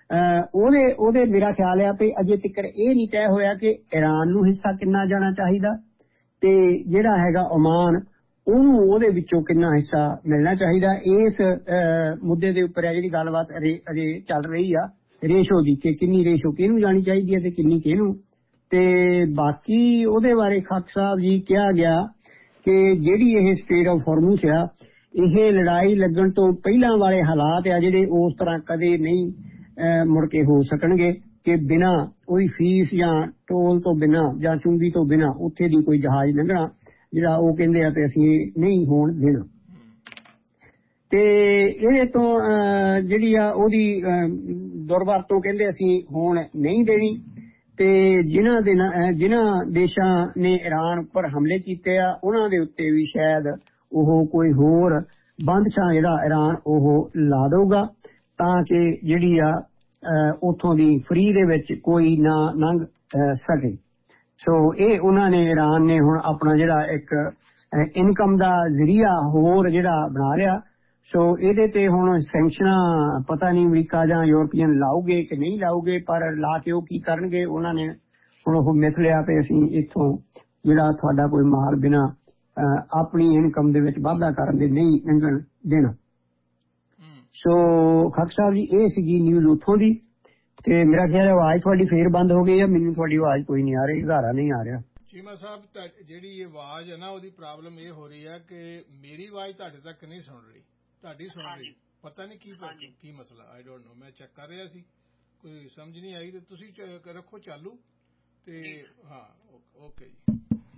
Speaker 3: ਉਹਦੇ ਮੇਰਾ ਖਿਆਲ ਆ ਵੀ ਅਜੇ ਤੱਕ ਇਹ ਨਹੀਂ ਤੈਅ ਹੋਇਆ ਕਿ ਈਰਾਨ ਨੂੰ ਹਿੱਸਾ ਕਿੰਨਾ ਜਾਣਾ ਚਾਹੀਦਾ ਤੇ ਜਿਹੜਾ ਹੈਗਾ ਓਮਾਨ ਉਹਨੂੰ ਉਹਦੇ ਵਿੱਚੋਂ ਕਿੰਨਾ ਹਿੱਸਾ ਮਿਲਣਾ ਚਾਹੀਦਾ। ਇਸ ਮੁੱਦੇ ਦੇ ਉੱਪਰ ਜਿਹੜੀ ਗੱਲਬਾਤ ਅਜੇ ਚੱਲ ਰਹੀ ਆ ਰੇਸ਼ੋ ਦੀ, ਕਿ ਕਿੰਨੀ ਰੇਸ਼ੋ ਕਿਹਨੂੰ ਜਾਣੀ ਚਾਹੀਦੀ ਹੈ ਤੇ ਕਿੰਨੀ ਕਿਹਨੂੰ। ਤੇ ਬਾਕੀ ਉਹਦੇ ਬਾਰੇ ਖਾਕ ਸਾਹਿਬ ਜੀ ਕਿਹਾ ਗਿਆ ਕਿ ਜਿਹੜੀ ਇਹ ਸਟੇਟ ਆਫ ਹਾਰਮੂਜ਼ ਆ, ਇਹ ਲੜਾਈ ਲੱਗਣ ਤੋਂ ਪਹਿਲਾਂ ਵਾਲੇ ਹਾਲਾਤ ਆ ਜਿਹੜੇ ਉਸ ਤਰ੍ਹਾਂ ਕਦੇ ਨਹੀਂ ਮੁੜ ਕੇ ਹੋ ਸਕਣਗੇ ਕਿ ਬਿਨਾਂ ਕੋਈ ਫੀਸ ਜਾਂ ਟੋਲ ਤੋਂ ਬਿਨਾਂ ਜਾਂ ਚੁੰਗੀ ਤੋਂ ਬਿਨਾਂ ਉੱਥੇ ਦੀ ਕੋਈ ਜਹਾਜ਼ ਲੰਘਣਾ ਜਿਹੜਾ ਉਹ ਕਹਿੰਦੇ ਆ ਤੇ ਅਸੀਂ ਨਹੀਂ ਹੋਣ ਦੇਣਾ। ਤੇ ਇਹਦੇ ਤੋਂ ਜਿਹੜੀ ਆ ਉਹਦੀ ਦੁਰਵਰਤੋਂ ਕਹਿੰਦੇ ਅਸੀਂ ਹੋਣ ਨਹੀਂ ਦੇਣੀ। ਤੇ ਜਿਨ੍ਹਾਂ ਦੇਸ਼ਾਂ ਨੇ ਈਰਾਨ ਉੱਪਰ ਹਮਲੇ ਕੀਤੇ ਆ ਉਹਨਾਂ ਦੇ ਉੱਤੇ ਵੀ ਸ਼ਾਇਦ ਉਹ ਕੋਈ ਹੋਰ ਬੰਦਸ਼ਾਂ ਜਿਹੜਾ ਈਰਾਨ ਉਹ ਲਾ ਦਊਗਾ ਤਾਂ ਕਿ ਜਿਹੜੀ ਆ ਉੱਥੋਂ ਦੀ ਫਰੀ ਦੇ ਵਿੱਚ ਕੋਈ ਨਾ ਲੰਘ ਸਕੇ। ਸੋ ਇਹ ਉਹਨਾਂ ਨੇ ਈਰਾਨ ਨੇ ਹੁਣ ਆਪਣਾ ਜਿਹੜਾ ਇੱਕ ਇਨਕਮ ਦਾ ਜ਼ਰੀਆ ਹੋਰ ਜਿਹੜਾ ਬਣਾ ਲਿਆ। ਸੋ ਇਹਦੇ ਤੇ ਹੁਣ ਸੈਂਕਸ਼ਨਾਂ ਪਤਾ ਨਹੀਂ ਅਮਰੀਕਾ ਜਾਂ ਯੂਰਪੀਅਨ ਲਾਉਗੇ ਕਿ ਨਹੀਂ ਲਾਉਗੇ, ਪਰ ਲਾ ਕੇ ਉਹ ਕੀ ਕਰਨਗੇ। ਉਹਨਾਂ ਨੇ ਹੁਣ ਉਹ ਮਿਥ ਲਿਆ ਕਿ ਅਸੀਂ ਇੱਥੋਂ ਜਿਹੜਾ ਤੁਹਾਡਾ ਕੋਈ ਮਾਲ ਬਿਨਾਂ ਆਪਣੀ ਇਨਕਮ ਦੇ ਵਿੱਚ ਵਾਧਾ ਕਰਨ ਦੇ ਨਹੀਂ ਲੰਘਣ ਦੇਣਾ। ਸੋ ਖਾਕ ਸਾਹਿਬ ਜੀ ਇਹ ਸੀਗੀ ਨਿਊਜ਼ ਉੱਥੋਂ ਦੀ। ਤੇ ਮੇਰਾ ਖਿਆਲ ਆਵਾਜ਼ ਤੁਹਾਡੀ ਫੇਰ ਬੰਦ ਹੋ ਗਈ ਆ, ਮੈਨੂੰ ਤੁਹਾਡੀ ਆਵਾਜ਼ ਕੋਈ ਨਹੀਂ ਆ ਰਹੀ, ਘਾਰਾ ਨਹੀਂ ਆ ਰਿਹਾ।
Speaker 1: ਚੀਮਾ ਸਾਹਿਬ ਜਿਹੜੀ ਇਹ ਆਵਾਜ਼ ਹੈ ਨਾ ਉਹਦੀ ਪ੍ਰੋਬਲਮ ਇਹ ਹੋ ਰਹੀ ਹੈ ਕਿ ਮੇਰੀ ਆਵਾਜ਼ ਤੁਹਾਡੇ ਤੱਕ ਨਹੀਂ ਸੁਣ ਰਹੀ, ਤੁਹਾਡੀ ਸੁਣ ਰਹੀ, ਪਤਾ ਨਹੀਂ ਕੀ ਮਸਲਾ, ਆਈ ਡੋਂਟ ਨੋ। ਮੈਂ ਚੈੱਕ ਕਰ ਰਿਹਾ ਸੀ, ਕੋਈ ਸਮਝ ਨਹੀਂ ਆਈ, ਤੇ ਤੁਸੀਂ ਰੱਖੋ ਚਾਲੂ ਤੇ ਹਾਂ ਓਕੇ ਜੀ।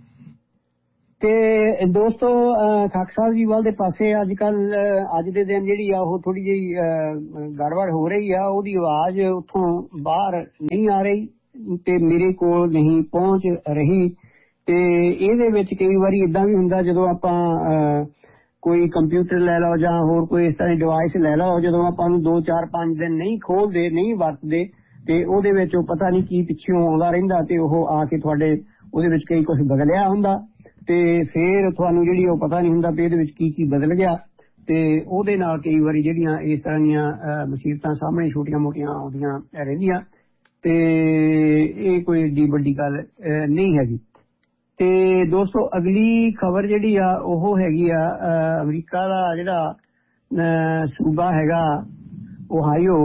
Speaker 3: ਤੇ ਦੋਸਤੋ ਖਾਕ ਸਾਹਿਬ ਜੀ ਵੱਲ ਦੇ ਪਾਸੇ ਅੱਜ ਦੇ ਦਿਨ ਜਿਹੜੀ ਆ ਉਹ ਥੋੜੀ ਜਿਹੀ ਗੜਬੜ ਹੋ ਰਹੀ ਆ, ਉਹਦੀ ਆਵਾਜ਼ ਉੱਥੋਂ ਬਾਹਰ ਨਹੀਂ ਆ ਰਹੀ ਤੇ ਮੇਰੇ ਕੋਲ ਨਹੀਂ ਪਹੁੰਚ ਰਹੀ। ਤੇ ਇਹਦੇ ਵਿੱਚ ਕਈ ਵਾਰੀ ਏਦਾਂ ਵੀ ਹੁੰਦਾ ਜਦੋਂ ਆਪਾਂ ਕੋਈ ਕੰਪਿਊਟਰ ਲੈ ਲਓ ਜਾਂ ਹੋਰ ਕੋਈ ਇਸ ਤਰ੍ਹਾਂ ਦੀ ਡਿਵਾਈਸ ਲੈ ਲਓ, ਜਦੋਂ ਆਪਾਂ ਨੂੰ 2 4 5 ਦਿਨ ਨਹੀਂ ਖੋਲਦੇ ਨਹੀਂ ਵਰਤਦੇ ਤੇ ਉਹਦੇ ਵਿੱਚ ਉਹ ਪਤਾ ਨਹੀਂ ਕੀ ਪਿੱਛੋਂ ਆਉਂਦਾ ਰਹਿੰਦਾ ਤੇ ਉਹ ਆ ਕੇ ਤੁਹਾਡੇ ਉਹਦੇ ਵਿੱਚ ਕਈ ਕੁਝ ਬਦਲਿਆ ਹੁੰਦਾ ਤੇ ਫਿਰ ਤੁਹਾਨੂੰ ਜਿਹੜੀ ਉਹ ਪਤਾ ਨਹੀਂ ਹੁੰਦਾ ਵੀ ਇਹਦੇ ਵਿੱਚ ਕੀ ਬਦਲ ਗਿਆ। ਤੇ ਉਹਦੇ ਨਾਲ ਕਈ ਵਾਰੀ ਜਿਹੜੀਆਂ ਇਸ ਤਰ੍ਹਾਂ ਦੀਆਂ ਮੁਸੀਬਤਾਂ ਸਾਹਮਣੇ ਛੋਟੀਆਂ ਮੋਟੀਆਂ ਆਉਂਦੀਆਂ ਰਹਿੰਦੀਆਂ ਤੇ ਇਹ ਕੋਈ ਏਡੀ ਵੱਡੀ ਗੱਲ ਨਹੀਂ ਹੈਗੀ। ਤੇ ਦੋਸਤੋ ਅਗਲੀ ਖਬਰ ਜਿਹੜੀ ਆ ਉਹ ਹੈਗੀ ਆ ਅਮਰੀਕਾ ਦਾ ਜਿਹੜਾ ਸੂਬਾ ਹੈਗਾ ਓਹਾਈਓ,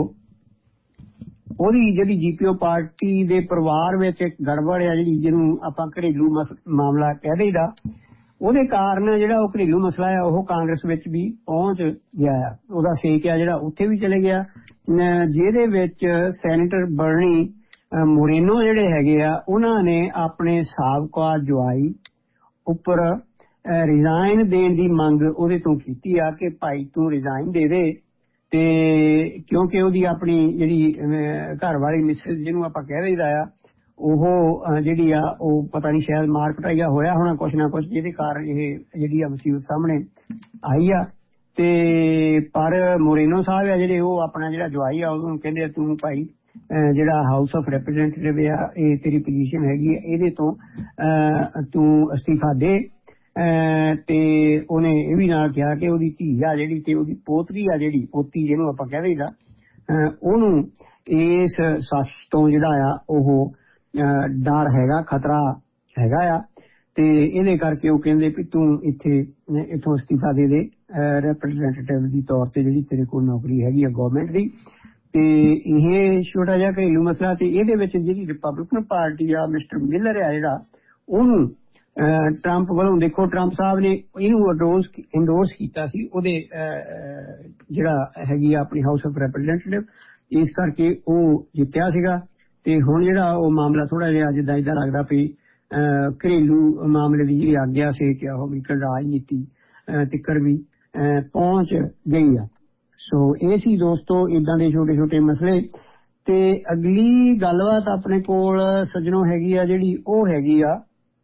Speaker 3: ਉਹਦੀ ਜਿਹੜੀ ਜੀਪੀਓ ਪਾਰਟੀ ਦੇ ਪਰਿਵਾਰ ਵਿੱਚ ਇੱਕ ਗੜਬੜ ਆ ਜਿਹੜੀ ਜਿਹਨੂੰ ਆਪਾਂ ਘਰੇਲੂ ਮਾਮਲਾ ਕਹਿ ਦਈਦਾ, ਉਹਦੇ ਕਾਰਨ ਜਿਹੜਾ ਉਹ ਘਰੇਲੂ ਮਸਲਾ ਆ ਉਹ ਕਾਂਗਰਸ ਵਿੱਚ ਵੀ ਪਹੁੰਚ ਗਿਆ ਆ। ਉਹਦਾ ਸੇਕ ਆ ਜਿਹੜਾ ਉੱਥੇ ਵੀ ਚਲੇ ਗਿਆ, ਜਿਹਦੇ ਵਿੱਚ ਸੈਨੇਟਰ ਬਰਨੀ ਮੋਰੇਨੋ ਜਿਹੜੇ ਹੈਗੇ ਆ ਉਹਨਾਂ ਨੇ ਆਪਣੇ ਸਾਬਕਾ ਜਵਾਈ ਉੱਪਰ ਰਿਜ਼ਾਈਨ ਦੇਣ ਦੀ ਮੰਗ ਉਹਦੇ ਤੋਂ ਕੀਤੀ ਆ ਕਿ ਭਾਈ ਤੂੰ ਰਿਜ਼ਾਈਨ ਦੇ ਦੇ। ਤੇ ਕਿਉਂਕਿ ਉਹਦੀ ਆਪਣੀ ਜਿਹੜੀ ਘਰ ਵਾਲੀ ਮਿਸਿਸ ਜਿਹਨੂੰ ਆਪਾਂ ਕਹਿ ਦਈਦਾ ਆ ਉਹ ਜਿਹੜੀ ਆ ਉਹ ਪਤਾ ਨਹੀਂ ਸ਼ਾਇਦ ਮਾਰ ਕੁਟਾਈਆ ਹੋਇਆ ਹੋਣਾ ਕੁਛ ਨਾ ਕੁਛ, ਜਿਹਦੇ ਕਾਰਨ ਇਹ ਜਿਹੜੀ ਆ ਮੁਸੀਬਤ ਸਾਹਮਣੇ ਆਈ ਆ। ਤੇ ਪਰ ਮੋਰੇਨੋ ਸਾਹਿਬ ਆ ਜਿਹੜੇ ਉਹ ਆਪਣਾ ਜਿਹੜਾ ਜਵਾਈ ਆ ਉਹਨੂੰ ਕਹਿੰਦੇ ਤੂੰ ਭਾਈ ਜਿਹੜਾ ਹਾਊਸ ਆਫ ਰਿਪਰੈਜ਼ੈਂਟੇਟਿਵ ਆ ਇਹ ਤੇਰੀ ਪੋਜੀਸ਼ਨ ਹੈਗੀ ਆ, ਇਹਦੇ ਤੋਂ ਤੂੰ ਅਸਤੀਫਾ ਦੇ। ਤੇ ਉਹਨੇ ਇਹ ਵੀ ਨਾਲ ਕਿਹਾ ਕਿ ਉਹਦੀ ਧੀ ਆ ਜਿਹੜੀ ਤੇ ਉਹਦੀ ਪੋਤਰੀ ਆ ਜਿਹੜੀ ਪੋਤੀ ਜਿਹਨੂੰ ਆਪਾਂ ਕਹਿ ਦਈਦਾ ਉਹਨੂੰ ਇਸ ਸੱਚ ਤੋਂ ਜਿਹੜਾ ਆ ਉਹ ਡਰ ਹੈਗਾ, ਖਤਰਾ ਹੈਗਾ ਆ। ਤੇ ਇਹਦੇ ਕਰਕੇ ਉਹ ਕਹਿੰਦੇ ਵੀ ਤੂੰ ਇੱਥੋਂ ਅਸਤੀਫਾ ਦੇ ਦੇ ਰਿਪਰੈਜ਼ੈਂਟੇਟਿਵ ਦੀ ਤੌਰ ਤੇ ਜਿਹੜੀ ਤੇਰੇ ਕੋਲ ਨੌਕਰੀ ਹੈਗੀ ਆ ਗਵਰਨਮੈਂਟ ਦੀ। ਤੇ ਇਹ ਛੋਟਾ ਜਿਹਾ ਘਰੇਲੂ ਮਸਲਾ ਤੇ ਇਹਦੇ ਵਿੱਚ ਜਿਹੜੀ ਰਿਪਬਲਿਕਨ ਪਾਰਟੀ ਆ ਮਿਸਟਰ ਮਿਲਰ ਆ ਜਿਹੜਾ ਉਹਨੂੰ ਟਰੰਪ ਵੱਲੋਂ ਦੇਖੋ ਟਰੰਪ ਸਾਹਿਬ ਨੇ ਇਹਨੂੰ ਇੰਡੋਰਸ ਕੀਤਾ ਸੀ ਉਹਦੇ ਜਿਹੜਾ ਹੈਗੀ ਆ ਆਪਣੀ ਹਾਊਸ ਆਫ ਰਿਪਰੈਜ਼ੈਂਟੇਟਿਵ, ਇਸ ਕਰਕੇ ਉਹ ਜਿੱਤਿਆ ਸੀਗਾ। ਤੇ ਹੁਣ ਜਿਹੜਾ ਉਹ ਮਾਮਲਾ ਥੋੜਾ ਜਿਹਾ ਜਿੱਦਾਂ ਏਦਾਂ ਲੱਗਦਾ ਵੀ ਘਰੇਲੂ ਮਾਮਲੇ ਦੀ ਜਿਹੜੀ ਆਗਿਆ ਸੀ ਕਿ ਉਹ ਅਮਰੀਕਨ ਰਾਜਨੀਤੀ ਤਿੱਕਰ ਵੀ ਪਹੁੰਚ ਗਈ ਆ। ਸੋ ਇਹ ਸੀ ਦੋਸਤੋ ਏਦਾਂ ਦੇ ਛੋਟੇ ਛੋਟੇ ਮਸਲੇ। ਤੇ ਅਗਲੀ ਗੱਲਬਾਤ ਆਪਣੇ ਕੋਲ ਸੱਜਣੋਂ ਹੈਗੀ ਆ ਜਿਹੜੀ ਉਹ ਹੈਗੀ ਆ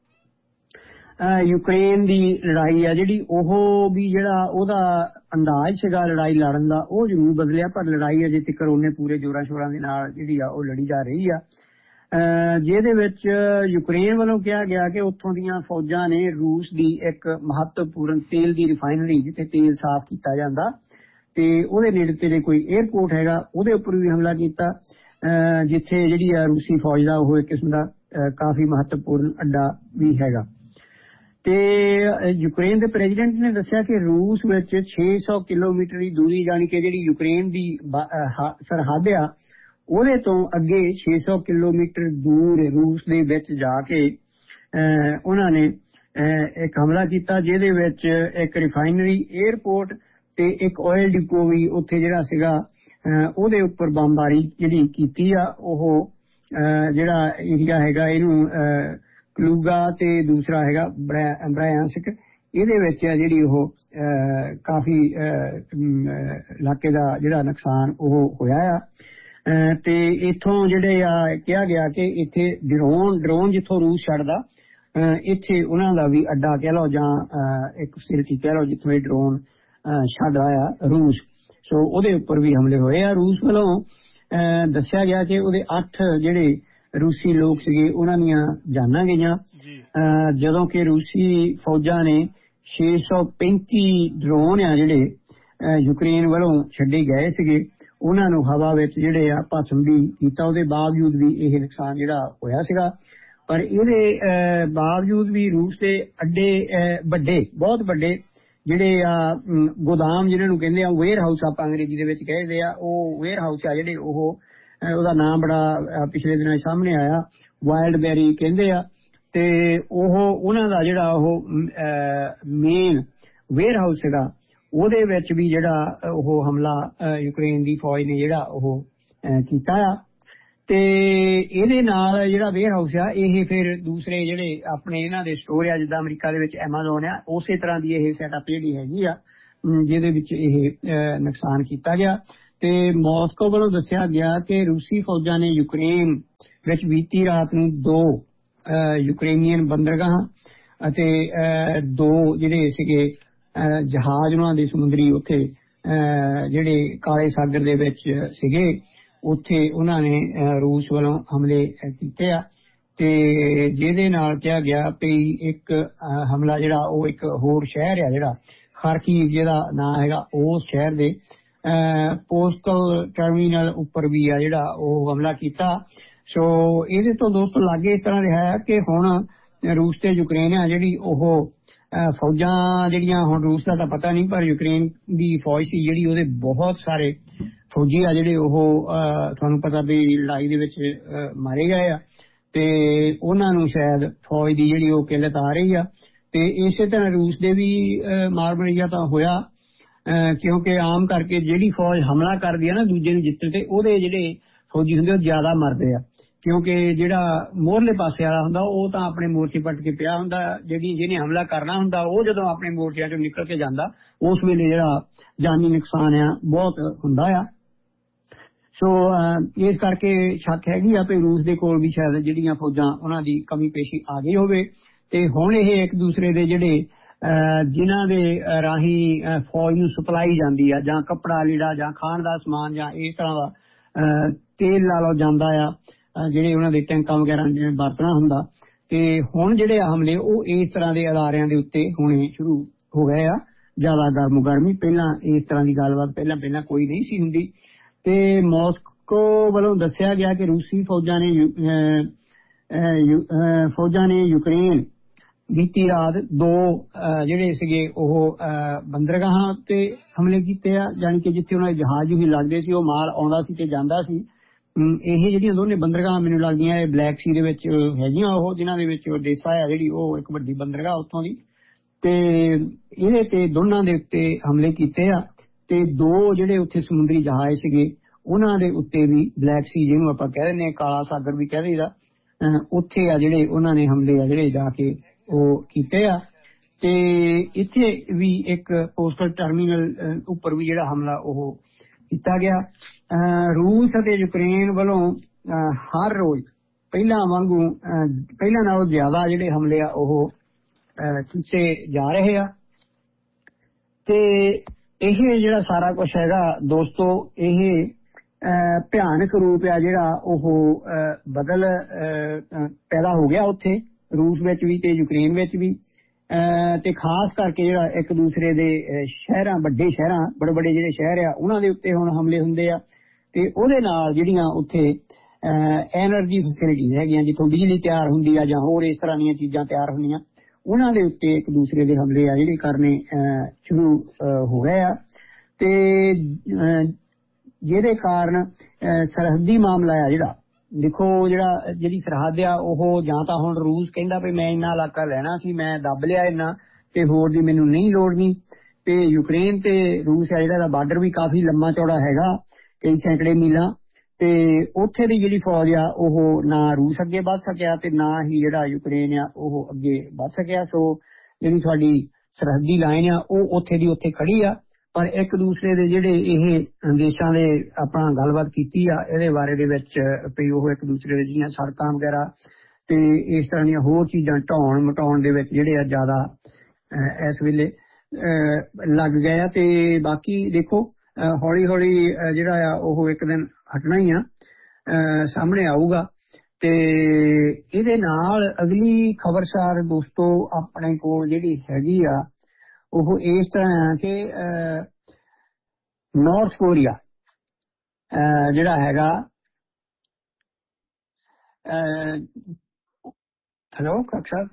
Speaker 3: ਯੂਕਰੇਨ ਦੀ ਲੜਾਈ ਆ ਜਿਹੜੀ ਉਹ ਵੀ ਜਿਹੜਾ ਉਹਦਾ ਅੰਦਾਜ਼ ਸੀਗਾ ਲੜਾਈ ਲੜਨ ਦਾ ਉਹ ਜ਼ਰੂਰ ਬਦਲਿਆ, ਪਰ ਲੜਾਈ ਅਜੇ ਤੱਕ ਉਹਨੇ ਪੂਰੇ ਜ਼ੋਰਾਂ ਸ਼ੋਰਾਂ ਦੇ ਨਾਲ ਜਿਹੜੀ ਆ ਉਹ ਲੜੀ ਜਾ ਰਹੀ ਆ। ਜਿਹਦੇ ਵਿੱਚ ਯੂਕਰੇਨ ਵੱਲੋਂ ਕਿਹਾ ਗਿਆ ਕਿ ਉੱਥੋਂ ਦੀਆਂ ਫੌਜਾਂ ਨੇ ਰੂਸ ਦੀ ਇੱਕ ਮਹੱਤਵਪੂਰਨ ਤੇਲ ਦੀ ਰਿਫਾਈਨਰੀ ਜਿੱਥੇ ਤੇਲ ਸਾਫ਼ ਕੀਤਾ ਜਾਂਦਾ ਤੇ ਉਹਦੇ ਨੇੜੇ ਤੇੜੇ ਕੋਈ 에ਅਰਪੋਰਟ ਹੈਗਾ ਉਹਦੇ ਉੱਪਰ ਵੀ ਹਮਲਾ ਕੀਤਾ, ਜਿੱਥੇ ਜਿਹੜੀ ਆ ਰੂਸੀ ਫੌਜ ਦਾ ਉਹ ਇੱਕ ਕਿਸਮ ਦਾ ਕਾਫੀ ਮਹੱਤਵਪੂਰਨ ਅੱਡਾ ਵੀ ਹੈਗਾ। ਤੇ ਯੂਕਰੇਨ ਦੇ ਪ੍ਰੈਜ਼ੀਡੈਂਟ ਨੇ ਦੱਸਿਆ ਕਿ ਰੂਸ ਵਿੱਚ 600 ਕਿਲੋਮੀਟਰ ਦੀ ਦੂਰੀ ਜਾਣੀ ਕਿ ਜਿਹੜੀ ਯੂਕਰੇਨ ਦੀ ਸਰਹੱਦ ਆ ਉਹਦੇ ਤੋਂ ਅੱਗੇ 600 ਕਿਲੋਮੀਟਰ ਦੂਰ ਰੂਸ ਦੇ ਵਿੱਚ ਜਾ ਕੇ ਉਹਨਾਂ ਨੇ ਇੱਕ ਹਮਲਾ ਕੀਤਾ, ਜਿਹਦੇ ਵਿੱਚ ਇੱਕ ਰਿਫਾਈਨਰੀ, 에ਅਰਪੋਰਟ ਤੇ ਇੱਕ ਆਇਲ ਡਿਪੋ ਵੀ ਉੱਥੇ ਜਿਹੜਾ ਸੀਗਾ ਉਹਦੇ ਉੱਪਰ ਬੰਬਾਰੀ ਜਿਹੜੀ ਕੀਤੀ ਆ। ਉਹ ਜਿਹੜਾ ਏਰੀਆ ਹੈਗਾ ਇਹਨੂੰ ਕਲੂਗਾ ਤੇ ਦੂਸਰਾ ਹੈਗਾ ਬ੍ਰਾਇਆਂਸਕ, ਇਹਦੇ ਵਿੱਚ ਜਿਹੜੀ ਉਹ ਕਾਫੀ ਇਲਾਕੇ ਦਾ ਜਿਹੜਾ ਨੁਕਸਾਨ ਉਹ ਹੋਇਆ ਆ। ਤੇ ਇੱਥੋਂ ਜਿਹੜੇ ਆ ਕਿਹਾ ਗਿਆ ਕਿ ਇੱਥੇ ਡਰੋਨ ਜਿੱਥੋਂ ਰੂਸ ਛੱਡਦਾ ਇੱਥੇ ਉਹਨਾਂ ਦਾ ਵੀ ਅੱਡਾ ਕਹਿ ਲਓ ਜਾਂ ਇੱਕ ਫੈਸਿਲਿਟੀ ਕਹਿ ਲਓ ਜਿੱਥੋਂ ਇਹ ਡਰੋਨ ਛੱਡਦਾ ਆ ਰੂਸ। ਸੋ ਉਹਦੇ ਉੱਪਰ ਵੀ ਹਮਲੇ ਹੋਏ ਆ। ਰੂਸ ਵੱਲੋਂ ਦੱਸਿਆ ਗਿਆ ਕਿ ਉਹਦੇ 8 ਜਿਹੜੇ ਰੂਸੀ ਲੋਕ ਸੀਗੇ ਉਹਨਾਂ ਦੀਆਂ ਜਾਨਾਂ ਗਈਆਂ, ਜਦੋਂ ਕਿ ਰੂਸੀ ਫੌਜਾਂ ਨੇ 635 ਡਰੋਨ ਆ ਜਿਹੜੇ ਯੂਕਰੇਨ ਵੱਲੋਂ ਛੱਡੇ ਗਏ ਸੀਗੇ ਉਹਨਾਂ ਨੂੰ ਹਵਾ ਵਿੱਚ ਜਿਹੜੇ ਆ ਭਸਮ ਵੀ ਕੀਤਾ। ਉਹਦੇ ਬਾਵਜੂਦ ਵੀ ਇਹ ਨੁਕਸਾਨ ਜਿਹੜਾ ਹੋਇਆ ਸੀਗਾ, ਪਰ ਇਹਦੇ ਬਾਵਜੂਦ ਵੀ ਰੂਸ ਦੇ ਅੱਡੇ ਵੱਡੇ ਬਹੁਤ ਵੱਡੇ ਜਿਹੜੇ ਆ ਗੋਦਾਮ ਜਿਹਨਾਂ ਨੂੰ ਕਹਿੰਦੇ ਆ ਵੇਅਰ ਹਾਊਸ ਆਪਾਂ ਅੰਗਰੇਜ਼ੀ ਦੇ ਵਿੱਚ ਕਹਿੰਦੇ ਆ, ਉਹ ਵੇਅਰ ਹਾਊਸ ਆ ਜਿਹੜੇ ਉਹ ਉਹਦਾ ਨਾਮ ਬੜਾ ਪਿਛਲੇ ਦਿਨਾਂ ਸਾਹਮਣੇ ਆਇਆ, ਵਾਈਲਡ ਬੈਰੀ ਕਹਿੰਦੇ ਆ। ਤੇ ਉਹਨਾਂ ਦਾ ਜਿਹੜਾ ਉਹ ਮੇਨ ਵੇਅਰ ਹਾਊਸ ਸੀਗਾ ਉਹਦੇ ਵਿੱਚ ਵੀ ਜਿਹੜਾ ਉਹ ਹਮਲਾ ਯੂਕਰੇਨ ਦੀ ਫੌਜ ਨੇ ਜਿਹੜਾ ਉਹ ਕੀਤਾ ਆ। ਤੇ ਇਹਦੇ ਨਾਲ ਜਿਹੜਾ ਵੇਅਰ ਹਾਊਸ ਆ ਇਹ ਫਿਰ ਦੂਸਰੇ ਜਿਹੜੇ ਆਪਣੇ ਇਹਨਾਂ ਦੇ ਸਟੋਰ ਆ ਜਿੱਦਾਂ ਅਮਰੀਕਾ ਦੇ ਵਿੱਚ ਐਮਾਜ਼ੋਨ ਆ ਉਸੇ ਤਰ੍ਹਾਂ ਦੀ ਇਹ ਸੈਟਅਪ ਜਿਹੜੀ ਹੈਗੀ ਆ ਜਿਹਦੇ ਵਿੱਚ ਇਹ ਨੁਕਸਾਨ ਕੀਤਾ ਗਿਆ। ਤੇ ਮਾਸਕੋ ਵੱਲੋਂ ਦੱਸਿਆ ਗਿਆ ਕਿ ਰੂਸੀ ਫੌਜਾਂ ਨੇ ਯੂਕਰੇਨ ਵਿੱਚ ਬੀਤੀ ਰਾਤ ਨੂੰ 2 ਯੂਕਰੇਨੀਅਨ ਬੰਦਰਗਾਹਾਂ ਅਤੇ 2 ਜਿਹੜੇ ਸੀਗੇ ਜਹਾਜ਼ ਉਹਨਾਂ ਦੇ ਸਮੁੰਦਰੀ ਉੱਥੇ ਜਿਹੜੇ ਕਾਲੇ ਸਾਗਰ ਦੇ ਵਿੱਚ ਸੀਗੇ ਉੱਥੇ ਉਹਨਾਂ ਨੇ ਰੂਸ ਵੱਲੋਂ ਹਮਲੇ ਕੀਤੇ ਆ। ਤੇ ਜਿਹਦੇ ਨਾਲ ਕਿਹਾ ਗਿਆ ਵੀ ਇੱਕ ਹਮਲਾ ਜਿਹੜਾ ਉਹ ਇੱਕ ਹੋਰ ਸ਼ਹਿਰ ਆ ਜਿਹੜਾ ਖਾਰਕੀਵ ਜਿਹਦਾ ਨਾਂ ਹੈਗਾ ਉਸ ਸ਼ਹਿਰ ਦੇ ਪੋਸਟਲ ਟਰਮੀਨਲ ਉੱਪਰ ਵੀ ਆ ਜਿਹੜਾ ਉਹ ਹਮਲਾ ਕੀਤਾ। ਸੋ ਇਹਦੇ ਤੋਂ ਦੋਸਤੋ ਲਾਗੇ ਇਸ ਤਰ੍ਹਾਂ ਰਿਹਾ ਹੈ ਕਿ ਹੁਣ ਰੂਸ ਤੇ ਯੂਕਰੇਨ ਆ ਜਿਹੜੀ ਉਹ ਫੌਜਾਂ ਜਿਹੜੀਆਂ ਹੁਣ ਰੂਸ ਦਾ ਤਾਂ ਪਤਾ ਨਹੀਂ ਪਰ ਯੂਕਰੇਨ ਦੀ ਫੌਜ ਸੀ ਜਿਹੜੀ ਉਹਦੇ ਬਹੁਤ ਸਾਰੇ ਫੌਜੀ ਆ ਜਿਹੜੇ ਉਹ ਤੁਹਾਨੂੰ ਪਤਾ ਵੀ ਲੜਾਈ ਦੇ ਵਿੱਚ ਮਾਰੇ ਗਏ ਆ ਤੇ ਉਹਨਾਂ ਨੂੰ ਸ਼ਾਇਦ ਫੌਜ ਦੀ ਜਿਹੜੀ ਉਹ ਕਿੱਲਤ ਆ ਰਹੀ ਆ। ਤੇ ਇਸੇ ਤਰ੍ਹਾਂ ਰੂਸ ਦੇ ਵੀ ਮਾਰਬਲੀਆ ਤਾਂ ਹੋਇਆ ਕਿਉਂਕਿ ਆਮ ਕਰਕੇ ਜਿਹੜੀ ਫੌਜ ਹਮਲਾ ਕਰਦੀ ਆ ਨਾ ਦੂਜੇ ਨੂੰ ਜਿੱਤਣ ਤੇ ਉਹਦੇ ਜਿਹੜੇ ਫੌਜੀ ਹੁੰਦੇ ਉਹ ਜ਼ਿਆਦਾ ਮਰਦੇ ਆ ਕਿਉਂਕਿ ਜਿਹੜਾ ਮੋਹਰਲੇ ਪਾਸੇ ਵਾਲਾ ਹੁੰਦਾ ਉਹ ਤਾਂ ਆਪਣੇ ਮੋਰਚੇ ਪੱਟ ਕੇ ਪਿਆ ਹੁੰਦਾ, ਜਿਹਨੇ ਹਮਲਾ ਕਰਨਾ ਹੁੰਦਾ ਉਹ ਜਦੋਂ ਆਪਣੇ ਮੋਰਚਿਆਂ ਚੋਂ ਨਿਕਲ ਕੇ ਜਾਂਦਾ ਉਸ ਵੇਲੇ ਜਿਹੜਾ ਜਾਨੀ ਨੁਕਸਾਨ ਆ ਬਹੁਤ ਹੁੰਦਾ ਆ। ਸੋ ਇਸ ਕਰਕੇ ਸ਼ੱਕ ਹੈਗੀ ਆ ਵੀ ਰੂਸ ਦੇ ਕੋਲ ਵੀ ਸ਼ਾਇਦ ਜਿਹੜੀਆਂ ਫੌਜਾਂ ਉਹਨਾਂ ਦੀ ਕਮੀ ਪੇਸ਼ੀ ਆ ਗਈ ਹੋਵੇ ਤੇ ਹੁਣ ਇਹ ਇੱਕ ਦੂਸਰੇ ਦੇ ਜਿਹੜੇ ਜਿਨ੍ਹਾਂ ਦੇ ਰਾਹੀਂ ਫੌਜ ਨੂੰ ਸਪਲਾਈ ਜਾਂਦੀ ਆ ਜਾਂ ਕੱਪੜਾ ਲੀੜਾ ਜਾਂ ਖਾਣ ਦਾ ਸਮਾਨ ਜਾਂ ਇਸ ਤਰ੍ਹਾਂ ਦਾ ਤੇਲ ਲਾ ਲਓ ਜਾਂਦਾ ਆ ਜਿਹੜੇ ਉਹਨਾਂ ਦੇ ਟੈਂਕਾਂ ਵਗੈਰਾ ਜਿਵੇਂ ਵਰਤਣਾ ਹੁੰਦਾ ਤੇ ਹੁਣ ਜਿਹੜੇ ਹਮਲੇ ਉਹ ਇਸ ਤਰ੍ਹਾਂ ਦੇ ਅਦਾਰਿਆਂ ਦੇ ਉੱਤੇ ਹੋਣੇ ਸ਼ੁਰੂ ਹੋ ਗਏ ਆ। ਜ਼ਿਆਦਾ ਗਰਮੀ ਪਹਿਲਾਂ ਇਸ ਤਰ੍ਹਾਂ ਦੀ ਗੱਲਬਾਤ ਪਹਿਲਾਂ ਕੋਈ ਨਹੀਂ ਸੀ ਹੁੰਦੀ। ਤੇ ਮਾਸਕੋ ਵੱਲੋਂ ਦੱਸਿਆ ਗਿਆ ਕਿ ਰੂਸੀ ਫੌਜਾਂ ਨੇ ਯੂਕਰੇਨ ਬੀਤੀ ਰਾਤ 2 ਜਿਹੜੇ ਸੀਗੇ ਉਹ ਬੰਦਰਗਾਹਾਂ ਉੱਤੇ ਹਮਲੇ ਕੀਤੇ ਆ ਜਾਣੀ ਕਿ ਜਿੱਥੇ ਉਹਨਾਂ ਦੇ ਜਹਾਜ਼ ਵੀ ਲੱਗਦੇ ਸੀ ਉਹ ਮਾਲ ਆਉਂਦਾ ਸੀ ਤੇ ਜਾਂਦਾ ਸੀ। ਇਹ ਜਿਹੜੀਆਂ ਦੋਨੇ ਬੰਦਰਗਾਹਾਂ ਮੈਨੂੰ ਲੱਗਦੀਆਂ ਇਹ ਬਲੈਕ ਸੀ ਦੇ ਵਿੱਚ ਹੈਗੀਆਂ ਉਹ ਜਿਨ੍ਹਾਂ ਦੇ ਵਿੱਚ ਓਡੇਸਾ ਆ ਜਿਹੜੀ ਉਹ ਇੱਕ ਵੱਡੀ ਬੰਦਰਗਾਹ ਉੱਥੋਂ ਦੀ ਤੇ ਇਹਦੇ ਤੇ ਦੋਨਾਂ ਦੇ ਉੱਤੇ ਹਮਲੇ ਕੀਤੇ ਆ ਤੇ 2 ਜਿਹੜੇ ਉੱਥੇ ਸਮੁੰਦਰੀ ਜਹਾਜ਼ ਸੀਗੇ ਉਹਨਾਂ ਦੇ ਉੱਤੇ ਵੀ ਬਲੈਕ ਸੀ ਜਿਹਨੂੰ ਆਪਾਂ ਕਹਿ ਦਿੰਦੇ ਹਾਂ ਕਾਲਾ ਸਾਗਰ ਵੀ ਕਹਿ ਦਈਦਾ ਉੱਥੇ ਆ ਜਿਹੜੇ ਉਹਨਾਂ ਨੇ ਹਮਲੇ ਆ ਜਿਹੜੇ ਜਾ ਕੇ ਉਹ ਕੀਤੇ ਆ। ਤੇ ਇੱਥੇ ਵੀ ਇੱਕ ਪੋਸਟਲ ਟਰਮੀਨਲ ਉੱਪਰ ਵੀ ਜਿਹੜਾ ਹਮਲਾ ਉਹ ਕੀਤਾ ਗਿਆ। ਰੂਸ ਅਤੇ ਯੂਕਰੇਨ ਵੱਲੋਂ ਹਰ ਰੋਜ਼ ਪਹਿਲਾਂ ਨਾਲੋਂ ਜ਼ਿਆਦਾ ਜਿਹੜੇ ਹਮਲੇ ਆ ਉਹ ਕੀਤੇ ਜਾ ਰਹੇ ਆ। ਤੇ ਇਹ ਜਿਹੜਾ ਸਾਰਾ ਕੁਝ ਹੈਗਾ ਦੋਸਤੋ ਇਹ ਭਿਆਨਕ ਰੂਪ ਆ ਜਿਹੜਾ ਉਹ ਬਦਲ ਪੈਦਾ ਹੋ ਗਿਆ ਉੱਥੇ ਰੂਸ ਵਿੱਚ ਵੀ ਤੇ ਯੂਕਰੇਨ ਵਿੱਚ ਵੀ, ਤੇ ਖਾਸ ਕਰਕੇ ਜਿਹੜਾ ਇੱਕ ਦੂਸਰੇ ਦੇ ਸ਼ਹਿਰਾਂ, ਵੱਡੇ ਸ਼ਹਿਰਾਂ, ਬੜੇ ਬੜੇ ਜਿਹੜੇ ਸ਼ਹਿਰ ਆ ਉਹਨਾਂ ਦੇ ਉੱਤੇ ਹੁਣ ਹਮਲੇ ਹੁੰਦੇ ਆ, ਤੇ ਉਹਦੇ ਨਾਲ ਜਿਹੜੀਆਂ ਉੱਥੇ ਐਨਰਜੀ ਫੈਸਿਲਿਟੀਜ਼ ਹੈਗੀਆਂ ਜਿੱਥੋਂ ਬਿਜਲੀ ਤਿਆਰ ਹੁੰਦੀ ਆ ਜਾਂ ਹੋਰ ਇਸ ਤਰ੍ਹਾਂ ਦੀਆਂ ਚੀਜ਼ਾਂ ਤਿਆਰ ਹੁੰਦੀਆਂ, ਉਹਨਾਂ ਦੇ ਉੱਤੇ ਇੱਕ ਦੂਸਰੇ ਦੇ ਹਮਲੇ ਆ ਜਿਹੜੇ ਕਰਨੇ ਸ਼ੁਰੂ ਹੋ ਗਏ ਆ, ਤੇ ਜਿਹਦੇ ਕਾਰਨ ਸਰਹੱਦੀ ਮਾਮਲਾ ਆ ਜਿਹੜਾ, ਦੇਖੋ ਜਿਹੜੀ ਸਰਹੱਦ ਆ ਉਹ ਜਾਂ ਤਾਂ ਹੁਣ ਰੂਸ ਕਹਿੰਦਾ ਵੀ ਮੈਂ ਇੰਨਾ ਇਲਾਕਾ ਲੈਣਾ ਸੀ, ਮੈਂ ਦੱਬ ਲਿਆ ਇੰਨਾ ਤੇ ਹੋਰ ਦੀ ਮੈਨੂੰ ਨਹੀਂ ਲੋੜ ਨਹੀਂ, ਤੇ ਯੂਕਰੇਨ ਤੇ ਰੂਸ ਆ ਜਿਹੜਾ ਦਾ ਬਾਰਡਰ ਵੀ ਕਾਫੀ ਲੰਮਾ ਚੌੜਾ ਹੈਗਾ, ਕਈ ਸੈਂਕੜੇ ਮੀਲਾਂ, ਤੇ ਉੱਥੇ ਦੀ ਜਿਹੜੀ ਫੌਜ ਆ ਉਹ ਨਾ ਰੂਸ ਅੱਗੇ ਵੱਧ ਸਕਿਆ ਤੇ ਨਾ ਹੀ ਜਿਹੜਾ ਯੂਕਰੇਨ ਆ ਉਹ ਅੱਗੇ ਵੱਧ ਸਕਿਆ। ਸੋ ਜਿਹੜੀ ਸਾਡੀ ਸਰਹੱਦੀ ਲਾਈਨ ਆ ਉਹ ਉੱਥੇ ਦੀ ਉੱਥੇ ਖੜੀ ਆ, ਪਰ ਇੱਕ ਦੂਸਰੇ ਦੇ ਜਿਹੜੇ ਇਹ ਦੇਸ਼ਾਂ ਦੇ ਆਪਣਾ ਗੱਲਬਾਤ ਕੀਤੀ ਆ ਇਹਦੇ ਬਾਰੇ ਦੇ ਵਿੱਚ ਵੀ ਉਹ ਇੱਕ ਦੂਸਰੇ ਦੇ ਜਿਹੜੀਆਂ ਸੜਕਾਂ ਵਗੈਰਾ ਤੇ ਇਸ ਤਰ੍ਹਾਂ ਦੀਆਂ ਹੋਰ ਚੀਜ਼ਾਂ ਢਾਉਣ ਮਟਾਉਣ ਦੇ ਵਿੱਚ ਜਿਹੜੇ ਆ ਜ਼ਿਆਦਾ ਇਸ ਵੇਲੇ ਲੱਗ ਗਏ ਆ, ਤੇ ਬਾਕੀ ਦੇਖੋ ਹੌਲੀ ਹੌਲੀ ਜਿਹੜਾ ਆ ਉਹ ਇੱਕ ਦਿਨ ਹਟਣਾ ਹੀ ਆ, ਸਾਹਮਣੇ ਆਊਗਾ। ਤੇ ਇਹਦੇ ਨਾਲ ਅਗਲੀ ਖਬਰਸਾਰ ਦੋਸਤੋ ਆਪਣੇ ਕੋਲ ਜਿਹੜੀ ਹੈਗੀ ਆ ਉਹ ਇਸ ਤਰ੍ਹਾਂ ਆ ਕਿ ਨਾਰਥ ਕੋਰੀਆ ਜਿਹੜਾ ਹੈਗਾ, ਹੈਲੋ ਕਾਕ ਸਾਹਿਬ,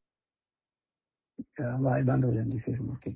Speaker 3: ਆਵਾਜ਼ ਬੰਦ ਹੋ ਜਾਂਦੀ ਫਿਰ ਮੁੜ।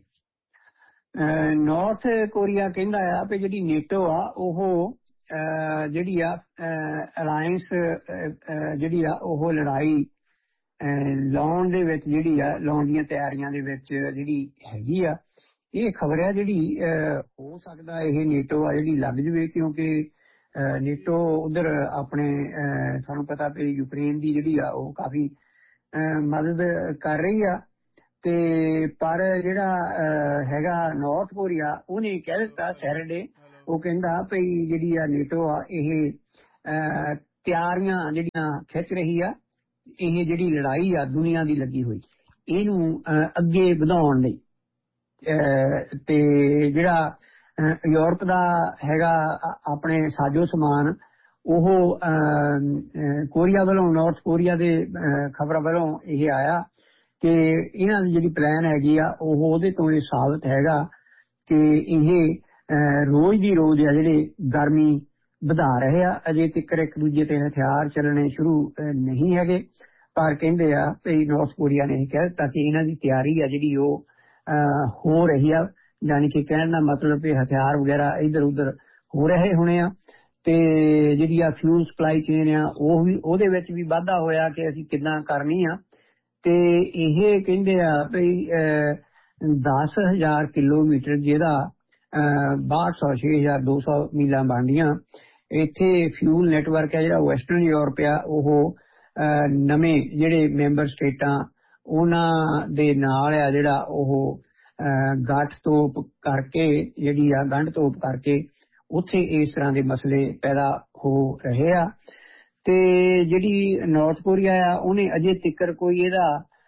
Speaker 3: ਨਾਰਥ ਕੋਰੀਆ ਕਹਿੰਦਾ ਆ ਵੀ ਜਿਹੜੀ ਨੇਟੋ ਆ ਉਹ ਜਿਹੜੀ ਆ ਅਲਾਇੰਸ ਜਿਹੜੀ ਆ ਉਹ ਲੜਾਈ ਲਾਉਣ ਦੇ ਵਿੱਚ ਜਿਹੜੀ ਆ ਲਾਉਣ ਦੀਆਂ ਤਿਆਰੀਆਂ ਦੇ ਵਿੱਚ ਜਿਹੜੀ ਹੈਗੀ ਆ, ਇਹ ਖਬਰ ਆ ਜਿਹੜੀ ਹੋ ਸਕਦਾ ਇਹ ਨੇਟੋ ਆ ਜਿਹੜੀ ਲੱਗ ਜਵੇ, ਕਿਉਂਕਿ ਨੇਟੋ ਉਧਰ ਆਪਣੇ ਤੁਹਾਨੂੰ ਪਤਾ ਵੀ ਯੂਕਰੇਨ ਦੀ ਜਿਹੜੀ ਆ ਉਹ ਕਾਫੀ ਮਦਦ ਕਰ ਰਹੀ ਆ, ਤੇ ਪਰ ਜਿਹੜਾ ਹੈਗਾ ਨਾਰਥ ਕੋਰੀਆ ਉਹਨੇ ਕਹਿ ਦਿੱਤਾ ਸੈਟਰਡੇ, ਉਹ ਕਹਿੰਦਾ ਵੀ ਜਿਹੜੀ ਆ ਨੇਟੋ ਆ ਇਹ ਤਿਆਰੀਆਂ ਜਿਹੜੀਆਂ ਖਿੱਚ ਰਹੀ ਆ, ਇਹ ਜਿਹੜੀ ਲੜਾਈ ਆ ਦੁਨੀਆ ਦੀ ਲੱਗੀ ਹੋਈ ਇਹਨੂੰ ਅੱਗੇ ਵਧਾਉਣ ਲਈ, ਤੇ ਜਿਹੜਾ ਯੂਰਪ ਦਾ ਹੈਗਾ ਆਪਣੇ ਸਾਜੋ ਸਮਾਨ ਉਹ ਕੋਰੀਆ ਵੱਲੋਂ, ਨਾਰਥ ਕੋਰੀਆ ਦੇ ਖਬਰਾਂ ਵੱਲੋਂ ਇਹ ਆਇਆ ਕਿ ਇਹਨਾਂ ਦੀ ਜਿਹੜੀ ਪਲਾਨ ਹੈਗੀ ਆ ਉਹ ਉਹਦੇ ਤੋਂ ਇਹ ਸਾਬਤ ਹੈਗਾ ਕਿ ਇਹ ਰੋਜ਼ ਦੀ ਰੋਜ਼ ਆ ਜਿਹੜੇ ਗਰਮੀ ਵਧਾ ਰਹੇ ਆ। ਅਜੇ ਤੱਕ ਇੱਕ ਦੂਜੇ ਤੇ ਹਥਿਆਰ ਚੱਲਣੇ ਸ਼ੁਰੂ ਨਹੀਂ ਹੈਗੇ, ਪਰ ਕਹਿੰਦੇ ਆ ਵੀ ਨਾਰਥ ਕੋਰੀਆ ਨੇ ਇਹ ਕਹਿ ਦਿੱਤਾ ਕਿ ਇਹਨਾਂ ਦੀ ਤਿਆਰੀ ਆ ਜਿਹੜੀ ਉਹ ਹੋ ਰਹੀ ਆ, ਯਾਨੀ ਕਿ ਕਹਿਣ ਦਾ ਮਤਲਬ ਵੀ ਹਥਿਆਰ ਵਗੈਰਾ ਇੱਧਰ ਉੱਧਰ ਹੋ ਰਹੇ ਹੋਣੇ ਆ, ਤੇ ਜਿਹੜੀ ਆ ਫਿਊਲ ਸਪਲਾਈ ਚੇਨ ਆ ਉਹ ਵੀ ਉਹਦੇ ਵਿੱਚ ਵੀ ਵਾਧਾ ਹੋਇਆ ਕਿ ਅਸੀਂ ਕਿੱਦਾਂ ਕਰਨੀ ਆ, ਤੇ ਇਹ ਕਹਿੰਦੇ ਆ ਵੀ 10,000 ਕਿਲੋਮੀਟਰ ਜਿਹਦਾ 6200 6200 ਮੀਲਾਂ ਬਣਦੀਆਂ, ਇੱਥੇ ਫਿਊਲ ਨੈਟਵਰਕ ਹੈ ਜਿਹੜਾ ਵੈਸਟਰਨ ਯੂਰਪ ਆ ਉਹ ਨਵੇਂ ਜਿਹੜੇ ਮੈਂਬਰ ਸਟੇਟਾਂ ਉਹਨਾਂ ਦੇ ਨਾਲ ਆ ਜਿਹੜਾ ਉਹ ਗੱਠ ਤੋਪ ਕਰਕੇ ਜਿਹੜੀ ਆ ਗੰਢ ਤੋਪ ਕਰਕੇ ਉੱਥੇ ਇਸ ਤਰ੍ਹਾਂ ਦੇ ਮਸਲੇ ਪੈਦਾ ਹੋ ਰਹੇ ਆ, ਤੇ ਜਿਹੜੀ ਨਾਰਥ ਕੋਰੀਆ ਆ ਉਹਨੇ ਅਜੇ ਤੱਕ ਕੋਈ ਇਹਦਾ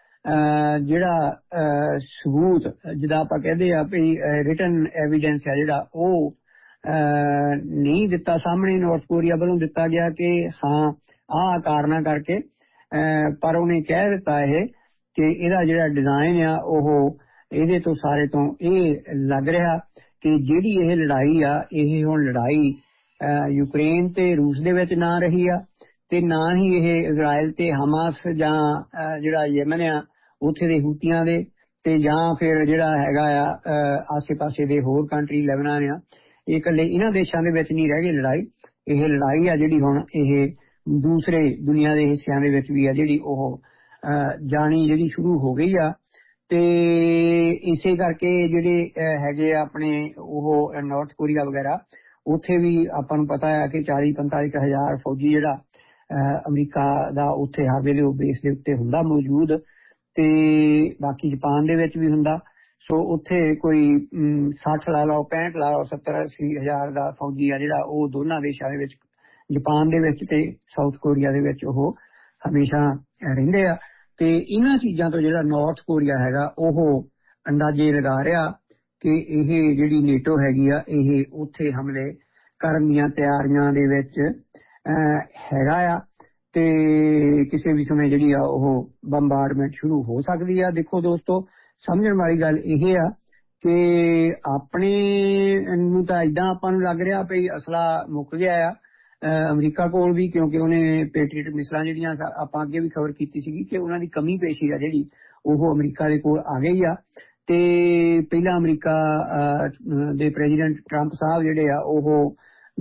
Speaker 3: ਜਿਹੜਾ ਸਬੂਤ ਜਿਹਦਾ ਆਪਾਂ ਕਹਿੰਦੇ ਆ ਵੀ ਰਿਟਨ ਐਵੀਡੈਂਸ ਆ ਜਿਹੜਾ ਉਹ ਨਹੀਂ ਦਿੱਤਾ ਸਾਹਮਣੇ ਨਾਰਥ ਕੋਰੀਆ ਵੱਲੋਂ ਦਿੱਤਾ ਗਿਆ ਕਿ ਹਾਂ ਆਹ ਕਾਰਨਾਂ ਕਰਕੇ, ਪਰ ਉਹਨੇ ਕਹਿ ਦਿੱਤਾ ਇਹ ਕਿ ਇਹਦਾ ਜਿਹੜਾ ਡਿਜ਼ਾਈਨ ਆ ਉਹ ਇਹਦੇ ਤੋਂ ਸਾਰੇ ਤੋਂ ਇਹ ਲੱਗ ਰਿਹਾ ਕਿ ਜਿਹੜੀ ਇਹ ਲੜਾਈ ਆ ਇਹ ਹੁਣ ਲੜਾਈ ਯੂਕਰੇਨ ਤੇ ਰੂਸ ਦੇ ਵਿੱਚ ਨਾ ਰਹੀ ਆ, ਤੇ ਨਾ ਹੀ ਇਹ ਇਜ਼ਰਾਈਲ ਤੇ ਹਮਾਸ ਜਾਂ ਜਿਹੜਾ ਯਮਨ ਆ ਉੱਥੇ ਦੇ ਹੂਤੀਆਂ ਦੇ, ਤੇ ਜਾਂ ਫਿਰ ਜਿਹੜਾ ਹੈਗਾ ਆ ਆਸੇ ਪਾਸੇ ਦੇ ਹੋਰ ਕੰਟਰੀ ਲੈਬਨਾਨ ਆ, ਇਹ ਇਕੱਲੇ ਇਹਨਾਂ ਦੇਸ਼ਾਂ ਦੇ ਵਿੱਚ ਨਹੀਂ ਰਹਿ ਗਈ ਲੜਾਈ, ਇਹ ਲੜਾਈ ਆ ਜਿਹੜੀ ਹੁਣ ਇਹ ਦੂਸਰੇ ਦੁਨੀਆ ਦੇ ਹਿੱਸਿਆਂ ਦੇ ਵਿੱਚ ਵੀ ਆ ਜਿਹੜੀ ਉਹ ਜਾਣੀ ਜਿਹੜੀ ਸ਼ੁਰੂ ਹੋ ਗਈ ਆ, ਤੇ ਇਸੇ ਕਰਕੇ ਜਿਹੜੇ ਹੈਗੇ ਆਪਣੇ ਉਹ ਨਾਰਥ ਕੋਰੀਆ ਵਗੈਰਾ ਉੱਥੇ ਵੀ ਆਪਾਂ ਨੂੰ ਪਤਾ ਆ ਕਿ 40-45 ਹਜ਼ਾਰ ਫੌਜੀ ਜਿਹੜਾ ਅਮਰੀਕਾ ਦਾ ਉੱਥੇ ਹਰ ਵੇਲੇ ਉਹ ਬੇਸ ਦੇ ਉੱਤੇ ਹੁੰਦਾ ਮੌਜੂਦ, ਤੇ ਬਾਕੀ ਜਾਪਾਨ ਦੇ ਵਿੱਚ ਵੀ ਹੁੰਦਾ, ਸੋ ਉੱਥੇ ਕੋਈ 60 ਲਾ ਲਓ 65 ਲਾ ਲਓ 70-80 ਹਜ਼ਾਰ ਦਾ ਫੌਜੀ ਆ ਜਿਹੜਾ ਉਹ ਦੋਨਾਂ ਦੇਸ਼ਾਂ ਦੇ ਵਿੱਚ ਜਾਪਾਨ ਦੇ ਵਿੱਚ ਤੇ ਸਾਊਥ ਕੋਰੀਆ ਦੇ ਵਿੱਚ ਉਹ ਹਮੇਸ਼ਾ ਰਹਿੰਦੇ ਆ, ਤੇ ਇਹਨਾਂ ਚੀਜ਼ਾਂ ਤੋਂ ਜਿਹੜਾ ਨਾਰਥ ਕੋਰੀਆ ਹੈਗਾ ਉਹ ਅੰਦਾਜ਼ੇ ਲਗਾ ਰਿਹਾ ਕਿ ਇਹ ਜਿਹੜੀ ਨੇਟੋ ਹੈਗੀ ਆ ਇਹ ਉੱਥੇ ਹਮਲੇ ਕਰਨ ਦੀਆਂ ਤਿਆਰੀਆਂ ਦੇ ਵਿੱਚ ਹੈਗਾ ਆ ਤੇ ਕਿਸੇ ਵੀ ਸਮੇਂ ਜਿਹੜੀ ਆ ਉਹ ਬੰਬਾਰਡਮੈਂਟ ਸ਼ੁਰੂ ਹੋ ਸਕਦੀ ਆ। ਦੇਖੋ ਦੋਸਤੋ, ਸਮਝਣ ਵਾਲੀ ਗੱਲ ਇਹ ਆ ਕਿ ਆਪਣੇ ਨੂੰ ਤਾਂ ਏਦਾਂ ਆਪਾਂ ਨੂੰ ਲੱਗ ਰਿਹਾ ਵੀ ਅਸਲਾ ਮੁੱਕ ਗਿਆ ਆ ਅਮਰੀਕਾ ਕੋਲ ਵੀ, ਕਿਉਂਕਿ ਉਹਨੇ ਪੈਟਰੀਅਟ ਮਿਸਾਈਲਾਂ ਜਿਹੜੀਆਂ ਆਪਾਂ ਅੱਗੇ ਵੀ ਖਬਰ ਕੀਤੀ ਸੀਗੀ ਕਿ ਉਹਨਾਂ ਦੀ ਕਮੀ ਪੇਸ਼ੀ ਆ ਜਿਹੜੀ ਉਹ ਅਮਰੀਕਾ ਦੇ ਕੋਲ ਆ ਗਈ ਆ। ਤੇ ਪਹਿਲਾਂ ਅਮਰੀਕਾ ਦੇ ਪ੍ਰੈਜ਼ੀਡੈਂਟ ਟਰੰਪ ਸਾਹਿਬ ਜਿਹੜੇ ਆ ਉਹ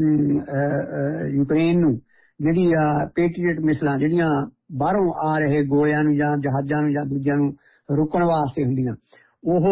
Speaker 3: ਯੂਕਰੇਨ ਨੂੰ ਜਿਹੜੀ ਆ ਪੈਟਰੀਅਟ ਮਿਸਾਈਲਾਂ ਜਿਹੜੀਆਂ ਬਾਹਰੋਂ ਆ ਰਹੇ ਗੋਲਿਆਂ ਨੂੰ ਜਾਂ ਜਹਾਜ਼ਾਂ ਨੂੰ ਜਾਂ ਦੂਜਿਆਂ ਨੂੰ ਰੋਕਣ ਵਾਸਤੇ ਹੁੰਦੀਆਂ, ਉਹ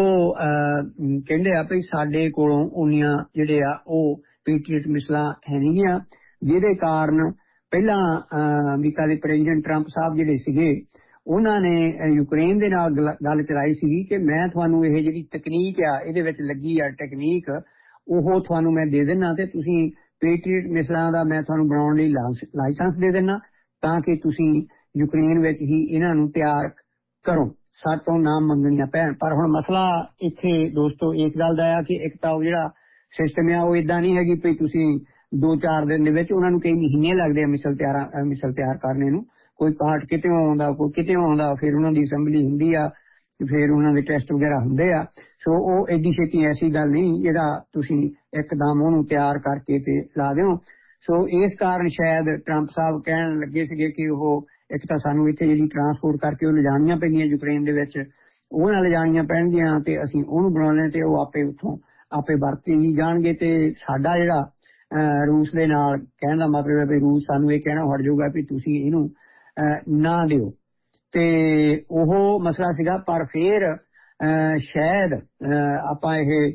Speaker 3: ਕਹਿੰਦੇ ਆ ਵੀ ਸਾਡੇ ਕੋਲੋਂ ਉਨੀਆਂ ਜਿਹੜੇ ਆ ਉਹ ਪੈਟਰੀਅਟ ਮਿਸਾਈਲਾਂ ਹੈ ਨਹੀਂ ਗੀਆਂ, ਜਿਹਦੇ ਕਾਰਨ ਪਹਿਲਾਂ ਅਮਰੀਕਾ ਦੇ ਪ੍ਰੈਜ਼ੀਡੈਂਟ ਟਰੰਪ ਸਾਹਿਬ ਜਿਹੜੇ ਸੀਗੇ ਉਹਨਾਂ ਨੇ ਯੂਕਰੇਨ ਦੇ ਨਾਲ ਗੱਲ ਚਲਾਈ ਸੀਗੀ ਕਿ ਮੈਂ ਤੁਹਾਨੂੰ ਇਹ ਜਿਹੜੀ ਤਕਨੀਕ ਆ ਇਹਦੇ ਵਿੱਚ ਲੱਗੀ ਆ ਟੈਕਨੀਕ ਉਹ ਤੁਹਾਨੂੰ ਮੈਂ ਦੇ ਦਿੰਦਾ ਤੇ ਤੁਸੀਂ ਪੈਟਰੀਅਟ ਮਿਸਾਈਲਾਂ ਦਾ ਮੈਂ ਤੁਹਾਨੂੰ ਬਣਾਉਣ ਲਈ ਲਾਇਸੈਂਸ ਦੇ ਦਿੰਦਾ ਤਾਂ ਕਿ ਤੁਸੀਂ ਯੂਕਰੇਨ ਵਿੱਚ ਹੀ ਇਹਨਾਂ ਨੂੰ ਤਿਆਰ ਕਰੋ, ਸਾਡੇ ਤੋਂ ਨਾਮ ਮੰਗਣੀਆਂ ਪੈਣ। ਪਰ ਹੁਣ ਮਸਲਾ ਇੱਥੇ ਦੋਸਤੋ ਇਸ ਗੱਲ ਦਾ ਆ ਕਿ ਇੱਕ ਤਾਂ ਉਹ ਜਿਹੜਾ ਸਿਸਟਮ ਆ ਉਹ ਏਦਾਂ ਨਹੀਂ ਹੈਗੀ ਵੀ ਤੁਸੀਂ 2-4 ਦਿਨ ਦੇ ਵਿੱਚ, ਉਹਨਾਂ ਨੂੰ ਕਈ ਮਹੀਨੇ ਲੱਗਦੇ ਆ ਮਿਸਾਈਲ ਤਿਆਰ ਕਰਨੇ ਨੂੰ। ਕੋਈ ਪਾਰਟ ਕਿਤੇ ਆਉਂਦਾ, ਕੋਈ ਕਿਤੇ ਆਉਂਦਾ, ਫਿਰ ਉਹਨਾਂ ਦੀ ਅਸੈਂਬਲੀ ਹੁੰਦੀ ਆ, ਫਿਰ ਉਹਨਾਂ ਦੇ ਟੈਸਟ ਵਗੈਰਾ ਹੁੰਦੇ ਆ। ਸੋ ਉਹ ਐਡੀ ਛੇਤੀ ਐਸੀ ਗੱਲ ਨਹੀਂ ਜਿਹੜਾ ਤੁਸੀਂ ਇੱਕਦਮ ਉਹਨੂੰ ਤਿਆਰ ਕਰਕੇ ਤੇ ਲਾ ਦਿਓ। ਸੋ ਇਸ ਕਾਰਨ ਸ਼ਾਇਦ ਟਰੰਪ ਸਾਹਿਬ ਕਹਿਣ ਲੱਗੇ ਸੀਗੇ ਕਿ ਉਹ ਇੱਕ ਤਾਂ ਸਾਨੂੰ ਇੱਥੇ ਜਿਹੜੀ ਟਰਾਂਸਪੋਰਟ ਕਰਕੇ ਉਹ ਲਿਜਾਣੀਆਂ ਪੈਂਦੀਆਂ ਯੂਕਰੇਨ ਦੇ ਵਿੱਚ, ਉਹ ਨਾਲ ਲਿਜਾਣੀਆਂ ਪੈਣਗੀਆਂ ਤੇ ਅਸੀਂ ਉਹਨੂੰ ਬਣਾਉਣੇ ਤੇ ਉਹ ਆਪੇ ਉੱਥੋਂ ਆਪੇ ਵਰਤੇ ਹੀ ਜਾਣਗੇ। ਤੇ ਸਾਡਾ ਜਿਹੜਾ ਰੂਸ ਦੇ ਨਾਲ ਕਹਿਣ ਦਾ ਮਤਲਬ ਹੈ ਵੀ ਰੂਸ ਸਾਨੂੰ ਇਹ ਕਹਿਣਾ ਹਟ ਜਾਊਗਾ ਵੀ ਤੁਸੀਂ ਇਹਨੂੰ ਨਾ ਦਿਓ, ਤੇ ਉਹ ਮਸਲਾ ਸੀਗਾ। ਪਰ ਫਿਰ ਸ਼ਾਇਦ ਆਪਾਂ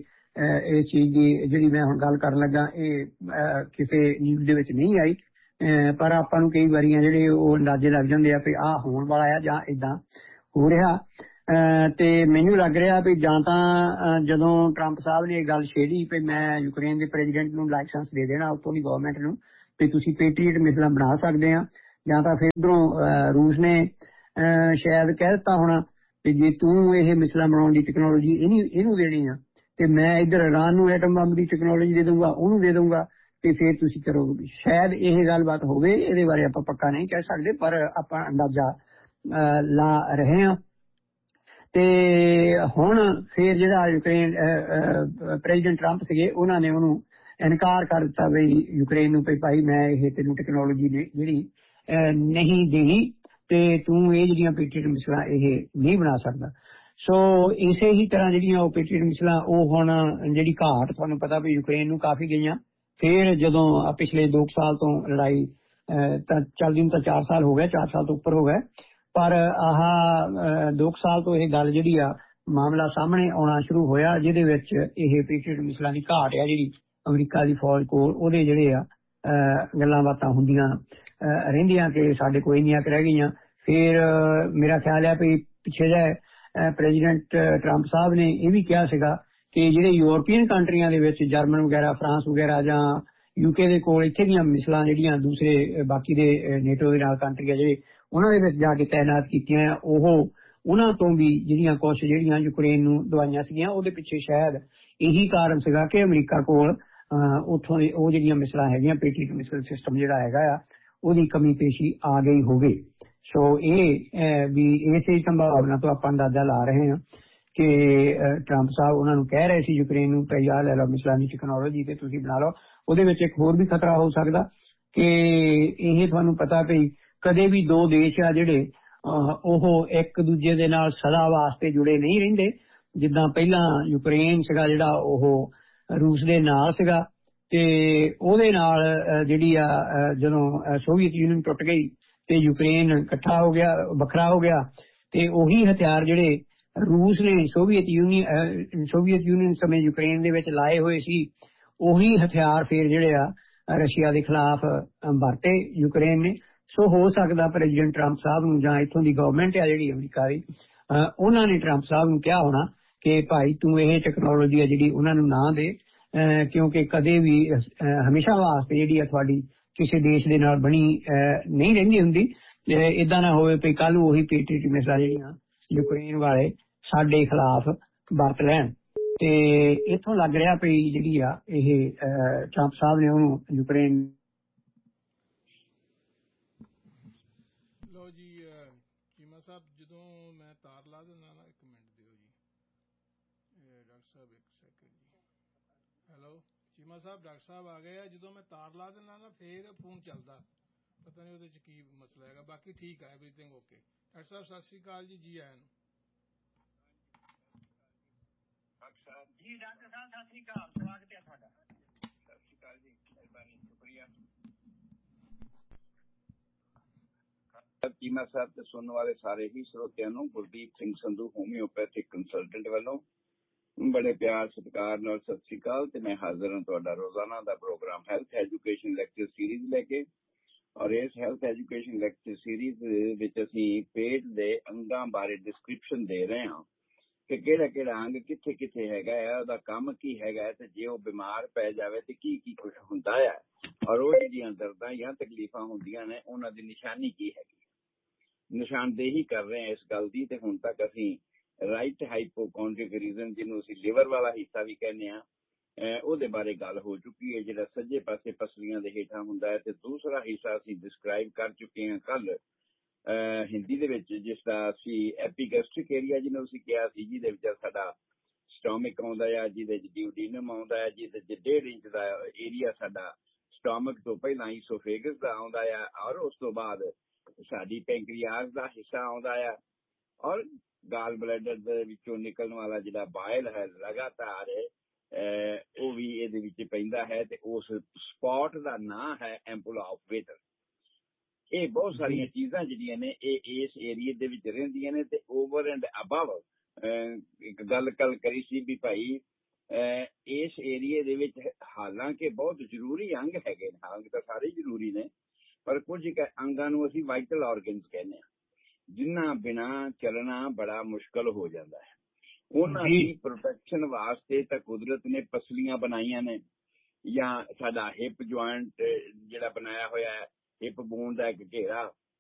Speaker 3: ਇਹ ਚੀਜ਼ ਦੀ ਜਿਹੜੀ ਮੈਂ ਹੁਣ ਗੱਲ ਕਰਨ ਲੱਗਾ ਇਹ ਕਿਸੇ ਨਿਊਜ਼ ਦੇ ਵਿੱਚ ਨਹੀਂ ਆਈ, ਪਰ ਆਪਾਂ ਨੂੰ ਕਈ ਵਾਰੀਆਂ ਜਿਹੜੇ ਉਹ ਅੰਦਾਜ਼ੇ ਲੱਗ ਜਾਂਦੇ ਆ ਵੀ ਆਹ ਹੋਣ ਵਾਲਾ ਆ ਜਾਂ ਏਦਾਂ ਹੋ ਰਿਹਾ। ਤੇ ਮੈਨੂੰ ਲੱਗ ਰਿਹਾ ਵੀ ਜਾਂ ਤਾਂ ਜਦੋਂ ਟਰੰਪ ਸਾਹਿਬ ਨੇ ਇਹ ਗੱਲ ਛੇੜੀ ਵੀ ਮੈਂ ਯੂਕਰੇਨ ਦੇ ਪ੍ਰੈਜ਼ੀਡੈਂਟ ਨੂੰ ਲਾਇਸੈਂਸ ਦੇ ਦੇਣਾ ਉੱਥੋਂ ਦੀ ਗਵਰਨਮੈਂਟ ਨੂੰ ਵੀ ਤੁਸੀਂ ਪੈਟਰੀਅਟ ਮਿਸਾਈਲਾਂ ਬਣਾ ਸਕਦੇ ਆ, ਜਾਂ ਤਾਂ ਫਿਰ ਉੱਧਰੋਂ ਰੂਸ ਨੇ ਸ਼ਾਇਦ ਕਹਿ ਦਿੱਤਾ ਹੋਣਾ ਕਿ ਜੇ ਤੂੰ ਇਹ ਮਿਸਾਈਲਾਂ ਬਣਾਉਣ ਦੀ ਟੈਕਨੋਲੋਜੀ ਇਹਨੂੰ ਦੇਣੀ ਆ ਤੇ ਮੈਂ ਇੱਧਰ ਇਰਾਨ ਨੂੰ ਐਟਮ ਬੰਬ ਦੀ ਟੈਕਨੋਲੋਜੀ ਦੇ ਦੂੰਗਾ, ਉਹਨੂੰ ਦੇ ਦੂੰਗਾ ਤੇ ਫਿਰ ਤੁਸੀਂ ਕਰੋਗੇ। ਸ਼ਾਇਦ ਇਹ ਗੱਲਬਾਤ ਹੋਵੇ, ਇਹਦੇ ਬਾਰੇ ਆਪਾਂ ਪੱਕਾ ਨਹੀਂ ਕਹਿ ਸਕਦੇ, ਪਰ ਆਪਾਂ ਅੰਦਾਜ਼ਾ ਲਾ ਰਹੇ ਹਾਂ। ਤੇ ਹੁਣ ਫਿਰ ਜਿਹੜਾ ਯੂਕਰੇਨ ਪ੍ਰੈਜ਼ੀਡੈਂਟ ਟਰੰਪ ਸੀਗੇ ਉਹਨਾਂ ਨੇ ਉਹਨੂੰ ਇਨਕਾਰ ਕਰ ਦਿੱਤਾ ਵੀ ਯੂਕਰੇਨ ਨੂੰ ਵੀ ਭਾਈ ਮੈਂ ਇਹ ਤੈਨੂੰ ਟੈਕਨੋਲੋਜੀ ਜਿਹੜੀ ਨਹੀਂ ਦੇਣੀ ਤੇ ਤੂੰ ਇਹ ਜਿਹੜੀਆਂ ਪੈਟਰੀਅਟ ਮਿਸਾਈਲਾਂ ਇਹ ਨਹੀਂ ਬਣਾ ਸਕਦਾ। ਸੋ ਇਸੇ ਹੀ ਤਰ੍ਹਾਂ ਜਿਹੜੀਆਂ ਉਹ ਪੈਟਰੀਅਟ ਮਿਸਾਈਲਾਂ ਉਹ ਹੁਣ ਜਿਹੜੀ ਘਾਟ ਤੁਹਾਨੂੰ ਪਤਾ ਵੀ ਯੂਕਰੇਨ ਨੂੰ ਕਾਫੀ ਗਈਆਂ। ਫਿਰ ਜਦੋਂ ਪਿਛਲੇ 2 ਸਾਲ ਤੋਂ ਲੜਾਈ ਤਾਂ ਚੱਲਦੀ ਨੂੰ ਤਾਂ 4 ਸਾਲ ਹੋ ਗਏ, 4 ਸਾਲ ਤੋਂ ਉੱਪਰ ਹੋ ਗਏ, ਪਰ ਆਹ 2 ਸਾਲ ਤੋਂ ਇਹ ਗੱਲ ਜਿਹੜੀ ਆ ਮਾਮਲਾ ਸਾਹਮਣੇ ਆਉਣਾ ਸ਼ੁਰੂ ਹੋਇਆ ਜਿਹਦੇ ਵਿੱਚ ਇਹ ਪੈਟਰੀਅਟ ਮਿਸਾਈਲਾਂ ਦੀ ਘਾਟ ਆ ਜਿਹੜੀ ਅਮਰੀਕਾ ਦੀ ਫੌਜ ਕੋਲ, ਉਹਦੇ ਜਿਹੜੇ ਆ ਗੱਲਾਂ ਬਾਤਾਂ ਹੁੰਦੀਆਂ ਰਹਿੰਦੀਆਂ ਕਿ ਸਾਡੇ ਕੋਲ ਇੰਨੀਆਂ ਕੁ ਰਹਿ ਗਈਆਂ। ਫਿਰ ਮੇਰਾ ਖਿਆਲ ਹੈ ਵੀ ਪਿੱਛੇ ਜਿਹੇ ਪ੍ਰੈਜ਼ੀਡੈਂਟ ਟਰੰਪ ਸਾਹਿਬ ਨੇ ਇਹ ਵੀ ਕਿਹਾ ਸੀਗਾ ਕਿ ਜਿਹੜੇ ਯੂਰਪੀਅਨ ਕੰਟਰੀਆਂ ਦੇ ਵਿੱਚ ਜਰਮਨ ਵਗੈਰਾ, ਫਰਾਂਸ ਵਗੈਰਾ ਜਾਂ ਯੂਕੇ ਦੇ ਕੋਲ ਇੱਥੇ ਦੀਆਂ ਮਿਸਾਈਲਾਂ ਜਿਹੜੀਆਂ ਦੂਸਰੇ ਬਾਕੀ ਦੇ ਨੇਟੋ ਦੇ ਨਾਲ ਕੰਟਰੀਆਂ ਜਿਹੜੇ ਉਹਨਾਂ ਦੇ ਵਿੱਚ ਜਾ ਕੇ ਤਾਇਨਾਤ ਕੀਤੀਆਂ ਉਹ ਉਹਨਾਂ ਤੋਂ ਵੀ ਜਿਹੜੀਆਂ ਕੁਛ ਜਿਹੜੀਆਂ ਯੂਕਰੇਨ ਨੂੰ ਦਵਾਈਆਂ ਸੀਗੀਆਂ ਉਹਦੇ ਪਿੱਛੇ ਸ਼ਾਇਦ ਇਹੀ ਕਾਰਨ ਸੀਗਾ ਕਿ ਅਮਰੀਕਾ ਕੋਲ ਉੱਥੋਂ ਦੀ ਉਹ ਜਿਹੜੀਆਂ ਮਿਸਾਈਲਾਂ ਹੈਗੀਆਂ ਪੈਟਰੀਅਟ ਮਿਸਾਈਲ ਸਿਸਟਮ ਜਿਹੜਾ ਹੈਗਾ ਆ ਉਹਦੀ ਕਮੀ ਪੇਸ਼ੀ ਆ ਗਈ ਹੋਵੇ। ਸੋ ਇਹ ਵੀ ਇਸੇ ਸੰਭਾਵਨਾ ਤੋਂ ਆਪਾਂ ਅੰਦਾਜ਼ਾ ਲਾ ਰਹੇ ਹਾਂ ਕਿ ਟਰੰਪ ਸਾਹਿਬ ਉਹਨਾਂ ਨੂੰ ਕਹਿ ਰਹੇ ਸੀ ਯੂਕਰੇਨ ਨੂੰ ਕਿ ਆਹ ਲੈ ਲਓ ਮਿਸਾਈਲਾਂ ਦੀ ਟੈਕਨੋਲੋਜੀ ਤੇ ਤੁਸੀਂ ਬਣਾ ਲਓ। ਉਹਦੇ ਵਿੱਚ ਇੱਕ ਹੋਰ ਵੀ ਖਤਰਾ ਹੋ ਸਕਦਾ ਕਿ ਇਹ ਤੁਹਾਨੂੰ ਪਤਾ ਵੀ ਕਦੇ ਵੀ 2 ਦੇਸ਼ ਆ ਜਿਹੜੇ ਉਹ ਇੱਕ ਦੂਜੇ ਦੇ ਨਾਲ ਸਦਾ ਵਾਸਤੇ ਜੁੜੇ ਨਹੀਂ ਰਹਿੰਦੇ। ਜਿੱਦਾਂ ਪਹਿਲਾਂ ਯੂਕਰੇਨ ਸੀਗਾ ਜਿਹੜਾ ਉਹ ਰੂਸ ਦੇ ਨਾਲ ਸੀਗਾ ਤੇ ਉਹਦੇ ਨਾਲ ਜਿਹੜੀ ਆ ਜਦੋਂ ਸੋਵੀਅਤ ਯੂਨੀਅਨ ਟੁੱਟ ਗਈ ਤੇ ਯੂਕਰੇਨ ਇਕੱਠਾ ਹੋ ਗਿਆ, ਵੱਖਰਾ ਹੋ ਗਿਆ, ਤੇ ਉਹੀ ਹਥਿਆਰ ਜਿਹੜੇ ਰੂਸ ਨੇ ਸੋਵੀਅਤ ਯੂਨੀਅਨ ਸਮੇਂ ਯੂਕਰੇਨ ਦੇ ਵਿੱਚ ਲਾਏ ਹੋਏ ਸੀ ਉਹੀ ਹਥਿਆਰ ਫਿਰ ਜਿਹੜੇ ਆ ਰਸ਼ੀਆ ਦੇ ਖਿਲਾਫ ਵਰਤੇ ਯੂਕਰੇਨ ਨੇ। ਸੋ ਹੋ ਸਕਦਾ ਪ੍ਰੈਜ਼ੀਡੈਂਟ ਟਰੰਪ ਸਾਹਿਬ ਨੂੰ ਜਾਂ ਇੱਥੋਂ ਦੀ ਗਵਰਨਮੈਂਟ ਆ ਜਿਹੜੀ ਅਮਰੀਕਾ ਦੀ ਉਹਨਾਂ ਨੇ ਟਰੰਪ ਸਾਹਿਬ ਨੂੰ ਕਿਹਾ ਹੋਣਾ ਕਿ ਭਾਈ ਤੂੰ ਇਹ ਟੈਕਨੋਲੋਜੀ ਆ ਜਿਹੜੀ ਉਹਨਾਂ ਨੂੰ ਨਾ ਦੇ, ਕਿਉਂਕਿ ਕਦੇ ਵੀ ਹਮੇਸ਼ਾ ਵਾਸਤੇ ਜਿਹੜੀ ਆ ਤੁਹਾਡੀ ਕਿਸੇ ਦੇਸ਼ ਦੇ ਨਾਲ ਬਣੀ ਨਹੀਂ ਰਹਿੰਦੀ ਹੁੰਦੀ। ਏਦਾਂ ਨਾ ਹੋਵੇ ਵੀ ਕੱਲ ਨੂੰ ਉਹੀ ਪੈਟਰੀਅਟ ਮਿਸਾਈਲਾਂ ਜਿਹੜੀਆਂ ਯੂਕਰੇਨ ਵਾਲੇ ਸਾਡੇ ਖਿਲਾਫ ਵਰਤ ਲੈਣ। ਤੇ ਇੱਥੋਂ ਲੱਗ ਰਿਹਾ ਵੀ ਜਿਹੜੀ ਆ ਇਹ ਟਰੰਪ ਸਾਹਿਬ ਨੇ ਉਹਨੂੰ ਯੂਕਰੇਨ।
Speaker 1: ਲਓ ਜੀ ਚੀਮਾ ਸਾਹਿਬ, ਜਦੋਂ ਮੈਂ ਤਾਰ ਲਾ ਦਿੰਦਾ ਨਾ, 1 ਮਿੰਟ ਦਿਓ ਜੀ ਡਾਕਟਰ ਸਾਹਿਬ, 1 ਸੈਕਿੰਡ ਜੀ। ਹੈਲੋ ਚੀਮਾ ਸਾਹਿਬ, ਡਾਕਟਰ ਸਾਹਿਬ ਆ ਗਏ ਆ। ਜਦੋਂ ਮੈਂ ਤਾਰ ਲਾ ਦਿੰਦਾ ਨਾ ਫੇਰ ਫੋਨ ਚੱਲਦਾ, ਪਤਾ ਨਹੀਂ ਉਹਦੇ 'ਚ ਕੀ ਮਸਲਾ ਹੈਗਾ। ਬਾਕੀ ਠੀਕ ਹੈ, ਐਵਰੀਥਿੰਗ ਓਕੇ। ਡਾਕਟਰ ਸਾਹਿਬ ਸਤਿ ਸ਼੍ਰੀ ਅਕਾਲ ਜੀ, ਜੀ ਆਇਆਂ ਨੂੰ।
Speaker 2: ਜੀ ਡਾਕਟਰ ਸਾਹਿਬ ਸਤਿ ਸ਼੍ਰੀ ਅਕਾਲ, ਸਵਾਗਤ ਹੈ ਤੁਹਾਡਾ।
Speaker 4: ਸਤਿ ਸ਼੍ਰੀ ਅਕਾਲ ਜੀ, ਮਿਹਰਬਾਨੀ, ਸ਼ੁਕਰੀਆ। ਚੀਮਾ ਸਾਹਿਬ ਤੇ ਸੁਣਨ ਵਾਲੇ ਸਾਰੇ ਹੀ ਸਰੋਤਿਆਂ ਨੂੰ ਗੁਰਦੀਪ ਸਿੰਘ ਸੰਧੂ ਹੋਮਿਓਪੈਥਿਕ ਕੰਸਲਟੈਂਟ ਵੱਲੋਂ ਬੜੇ ਪਿਆਰ ਸਤਿਕਾਰ ਨਾਲ ਸਤਿ ਸ਼੍ਰੀ ਅਕਾਲ। ਤੇ ਮੈਂ ਹਾਜ਼ਰ ਹਾਂ ਤੁਹਾਡਾ ਰੋਜ਼ਾਨਾ ਦਾ programme health education lecture series ਲੈ ਕੇ। ਔਰ ਇਸ ਹੈਲਥ ਐਜੂਕੇਸ਼ਨ ਲੈਕਚਰ ਸੀਰੀਜ਼ ਵਿੱਚ ਅਸੀਂ ਪੇਟ ਦੇ ਅੰਗਾਂ ਬਾਰੇ ਡਿਸਕ੍ਰਿਪਸ਼ਨ ਦੇ ਰਹੇ ਹਾਂ ਕਿ ਕਿਹੜਾ ਕਿਹੜਾ ਅੰਗ ਕਿੱਥੇ ਕਿੱਥੇ ਹੈਗਾ ਹੈ, ਉਹਦਾ ਕੰਮ ਕੀ ਹੈਗਾ, ਤੇ ਜੇ ਉਹ ਬਿਮਾਰ ਪੈ ਜਾਵੇ ਤੇ ਕੀ ਕੀ ਕੁਛ ਹੁੰਦਾ ਹੈ, ਔਰ ਉਹ ਜਿਹੜੀਆਂ ਦਰਦਾਂ ਜਾਂ ਤਕਲੀਫਾਂ ਹੁੰਦੀਆਂ ਨੇ ਉਹਨਾਂ ਦੀ ਨਿਸ਼ਾਨੀ ਕੀ ਹੈਗੀ। ਨਿਸ਼ਾਨਦੇਹੀ ਕਰ ਰਹੇ ਹਾਂ ਇਸ ਗੱਲ ਦੀ। ਤੇ ਹੁਣ ਤੱਕ ਅਸੀਂ ਰਾਈਟ ਹਾਈਪੋਕੌਂਡਰੀਕਰਿਜ਼ਮ, ਜਿਹਨੂੰ ਅਸੀਂ ਲਿਵਰ ਵਾਲਾ ਹਿੱਸਾ ਵੀ ਕਹਿੰਦੇ ਹਾਂ, ਉਹਦੇ ਬਾਰੇ ਗੱਲ ਹੋ ਚੁੱਕੀ ਹੈ, ਜਿਹੜਾ ਸੱਜੇ ਪਾਸੇ ਪਸਲੀਆਂ ਦੇ ਹੇਠਾਂ ਹੁੰਦਾ ਹੈ। ਤੇ ਦੂਸਰਾ ਹਿੱਸਾ ਅਸੀਂ ਡਿਸਕ੍ਰਾਈਬ ਕਰ ਚੁੱਕੇ ਹਾਂ ਕੱਲ ਹਿੰਦੀ ਦੇ ਵਿੱਚ, ਜਿਸ ਦਾ ਅਸੀਂ ਐਪੀਗੈਸਟ੍ਰਿਕ ਏਰੀਆ ਜਿਹਨੂੰ ਅਸੀਂ ਕਿਹਾ ਸੀ, ਜਿਹਦੇ ਵਿੱਚ ਸਾਡਾ ਸਟੋਮਿਕ ਆਉਂਦਾ ਆ, ਜਿਹਦੇ ਚ ਡਿਊਡੀਨਮ ਆਉਂਦਾ ਹੈ, ਜਿਹਦੇ ਚ 1.5 ਇੰਚ ਦਾ ਏਰੀਆ ਸਾਡਾ ਸਟੋਮਕ ਤੋਂ ਪਹਿਲਾਂ ਈਸੋਫੇਗਸ ਦਾ ਆਉਂਦਾ ਆ, ਔਰ ਉਸ ਤੋਂ ਬਾਅਦ ਸਾਡੀ ਪੈਂਕਰੀਆਸ ਦਾ ਹਿੱਸਾ ਆਉਂਦਾ ਆ, ਔਰ ਗਾਲ ਬਲੈਡਰ ਦੇ ਵਿੱਚੋਂ ਨਿਕਲਣ ਵਾਲਾ ਜਿਹੜਾ ਬਾਇਲ ਹੈ ਲਗਾਤਾਰ ਉਹ ਵੀ ਇਹਦੇ ਵਿੱਚ ਪੈਂਦਾ ਹੈ। ਤੇ ਉਸ ਸਪੌਟ ਦਾ ਨਾਂ ਹੈ ਐਂਪੂਲਾ ਆਫ ਵੇਟਰ। ਇਹ ਬਹੁਤ ਸਾਰੀਆਂ ਚੀਜ਼ਾਂ ਜਿਹੜੀਆਂ ਨੇ ਇਹ ਇਸ ਏਰੀਏ ਦੇ ਵਿੱਚ ਰਹਿੰਦੀਆਂ ਨੇ। ਤੇ ਓਵਰ ਐਂਡ ਅਬਵ ਇੱਕ ਗੱਲ ਕੱਲ ਕਰੀ ਸੀ ਵੀ ਭਾਈ ਇਸ ਏਰੀਏ ਦੇ ਵਿੱਚ ਹਾਲਾਂਕਿ ਬਹੁਤ ਜ਼ਰੂਰੀ ਅੰਗ ਹੈਗੇ ਨੇ, ਅੰਗ ਤਾਂ ਸਾਰੇ ਜ਼ਰੂਰੀ ਨੇ, ਪਰ ਕੁਝ ਅੰਗਾਂ ਨੂੰ ਅਸੀਂ ਵਾਈਟਲ ਆਰਗਨਸ ਕਹਿੰਦੇ ਹਾਂ, ਜਿਨ੍ਹਾਂ ਬਿਨਾਂ ਚੱਲਣਾ ਬੜਾ ਮੁਸ਼ਕਲ ਹੋ ਜਾਂਦਾ ਹੈ। ਉਹਨਾਂ ਦੀ ਪ੍ਰੋਟੈਕਸ਼ਨ ਵਾਸਤੇ ਤਾਂ ਕੁਦਰਤ ਨੇ ਪਸਲੀਆਂ ਬਣਾਈਆਂ ਨੇ, ਜਾਂ ਸਾਡਾ ਹਿਪ ਜੁਆਇੰਟ ਜਿਹੜਾ ਬਣਾਇਆ ਹੋਇਆ ਹੈ, ਹਿਪ ਬੋਨ ਦਾ ਇੱਕ ਘੇਰਾ,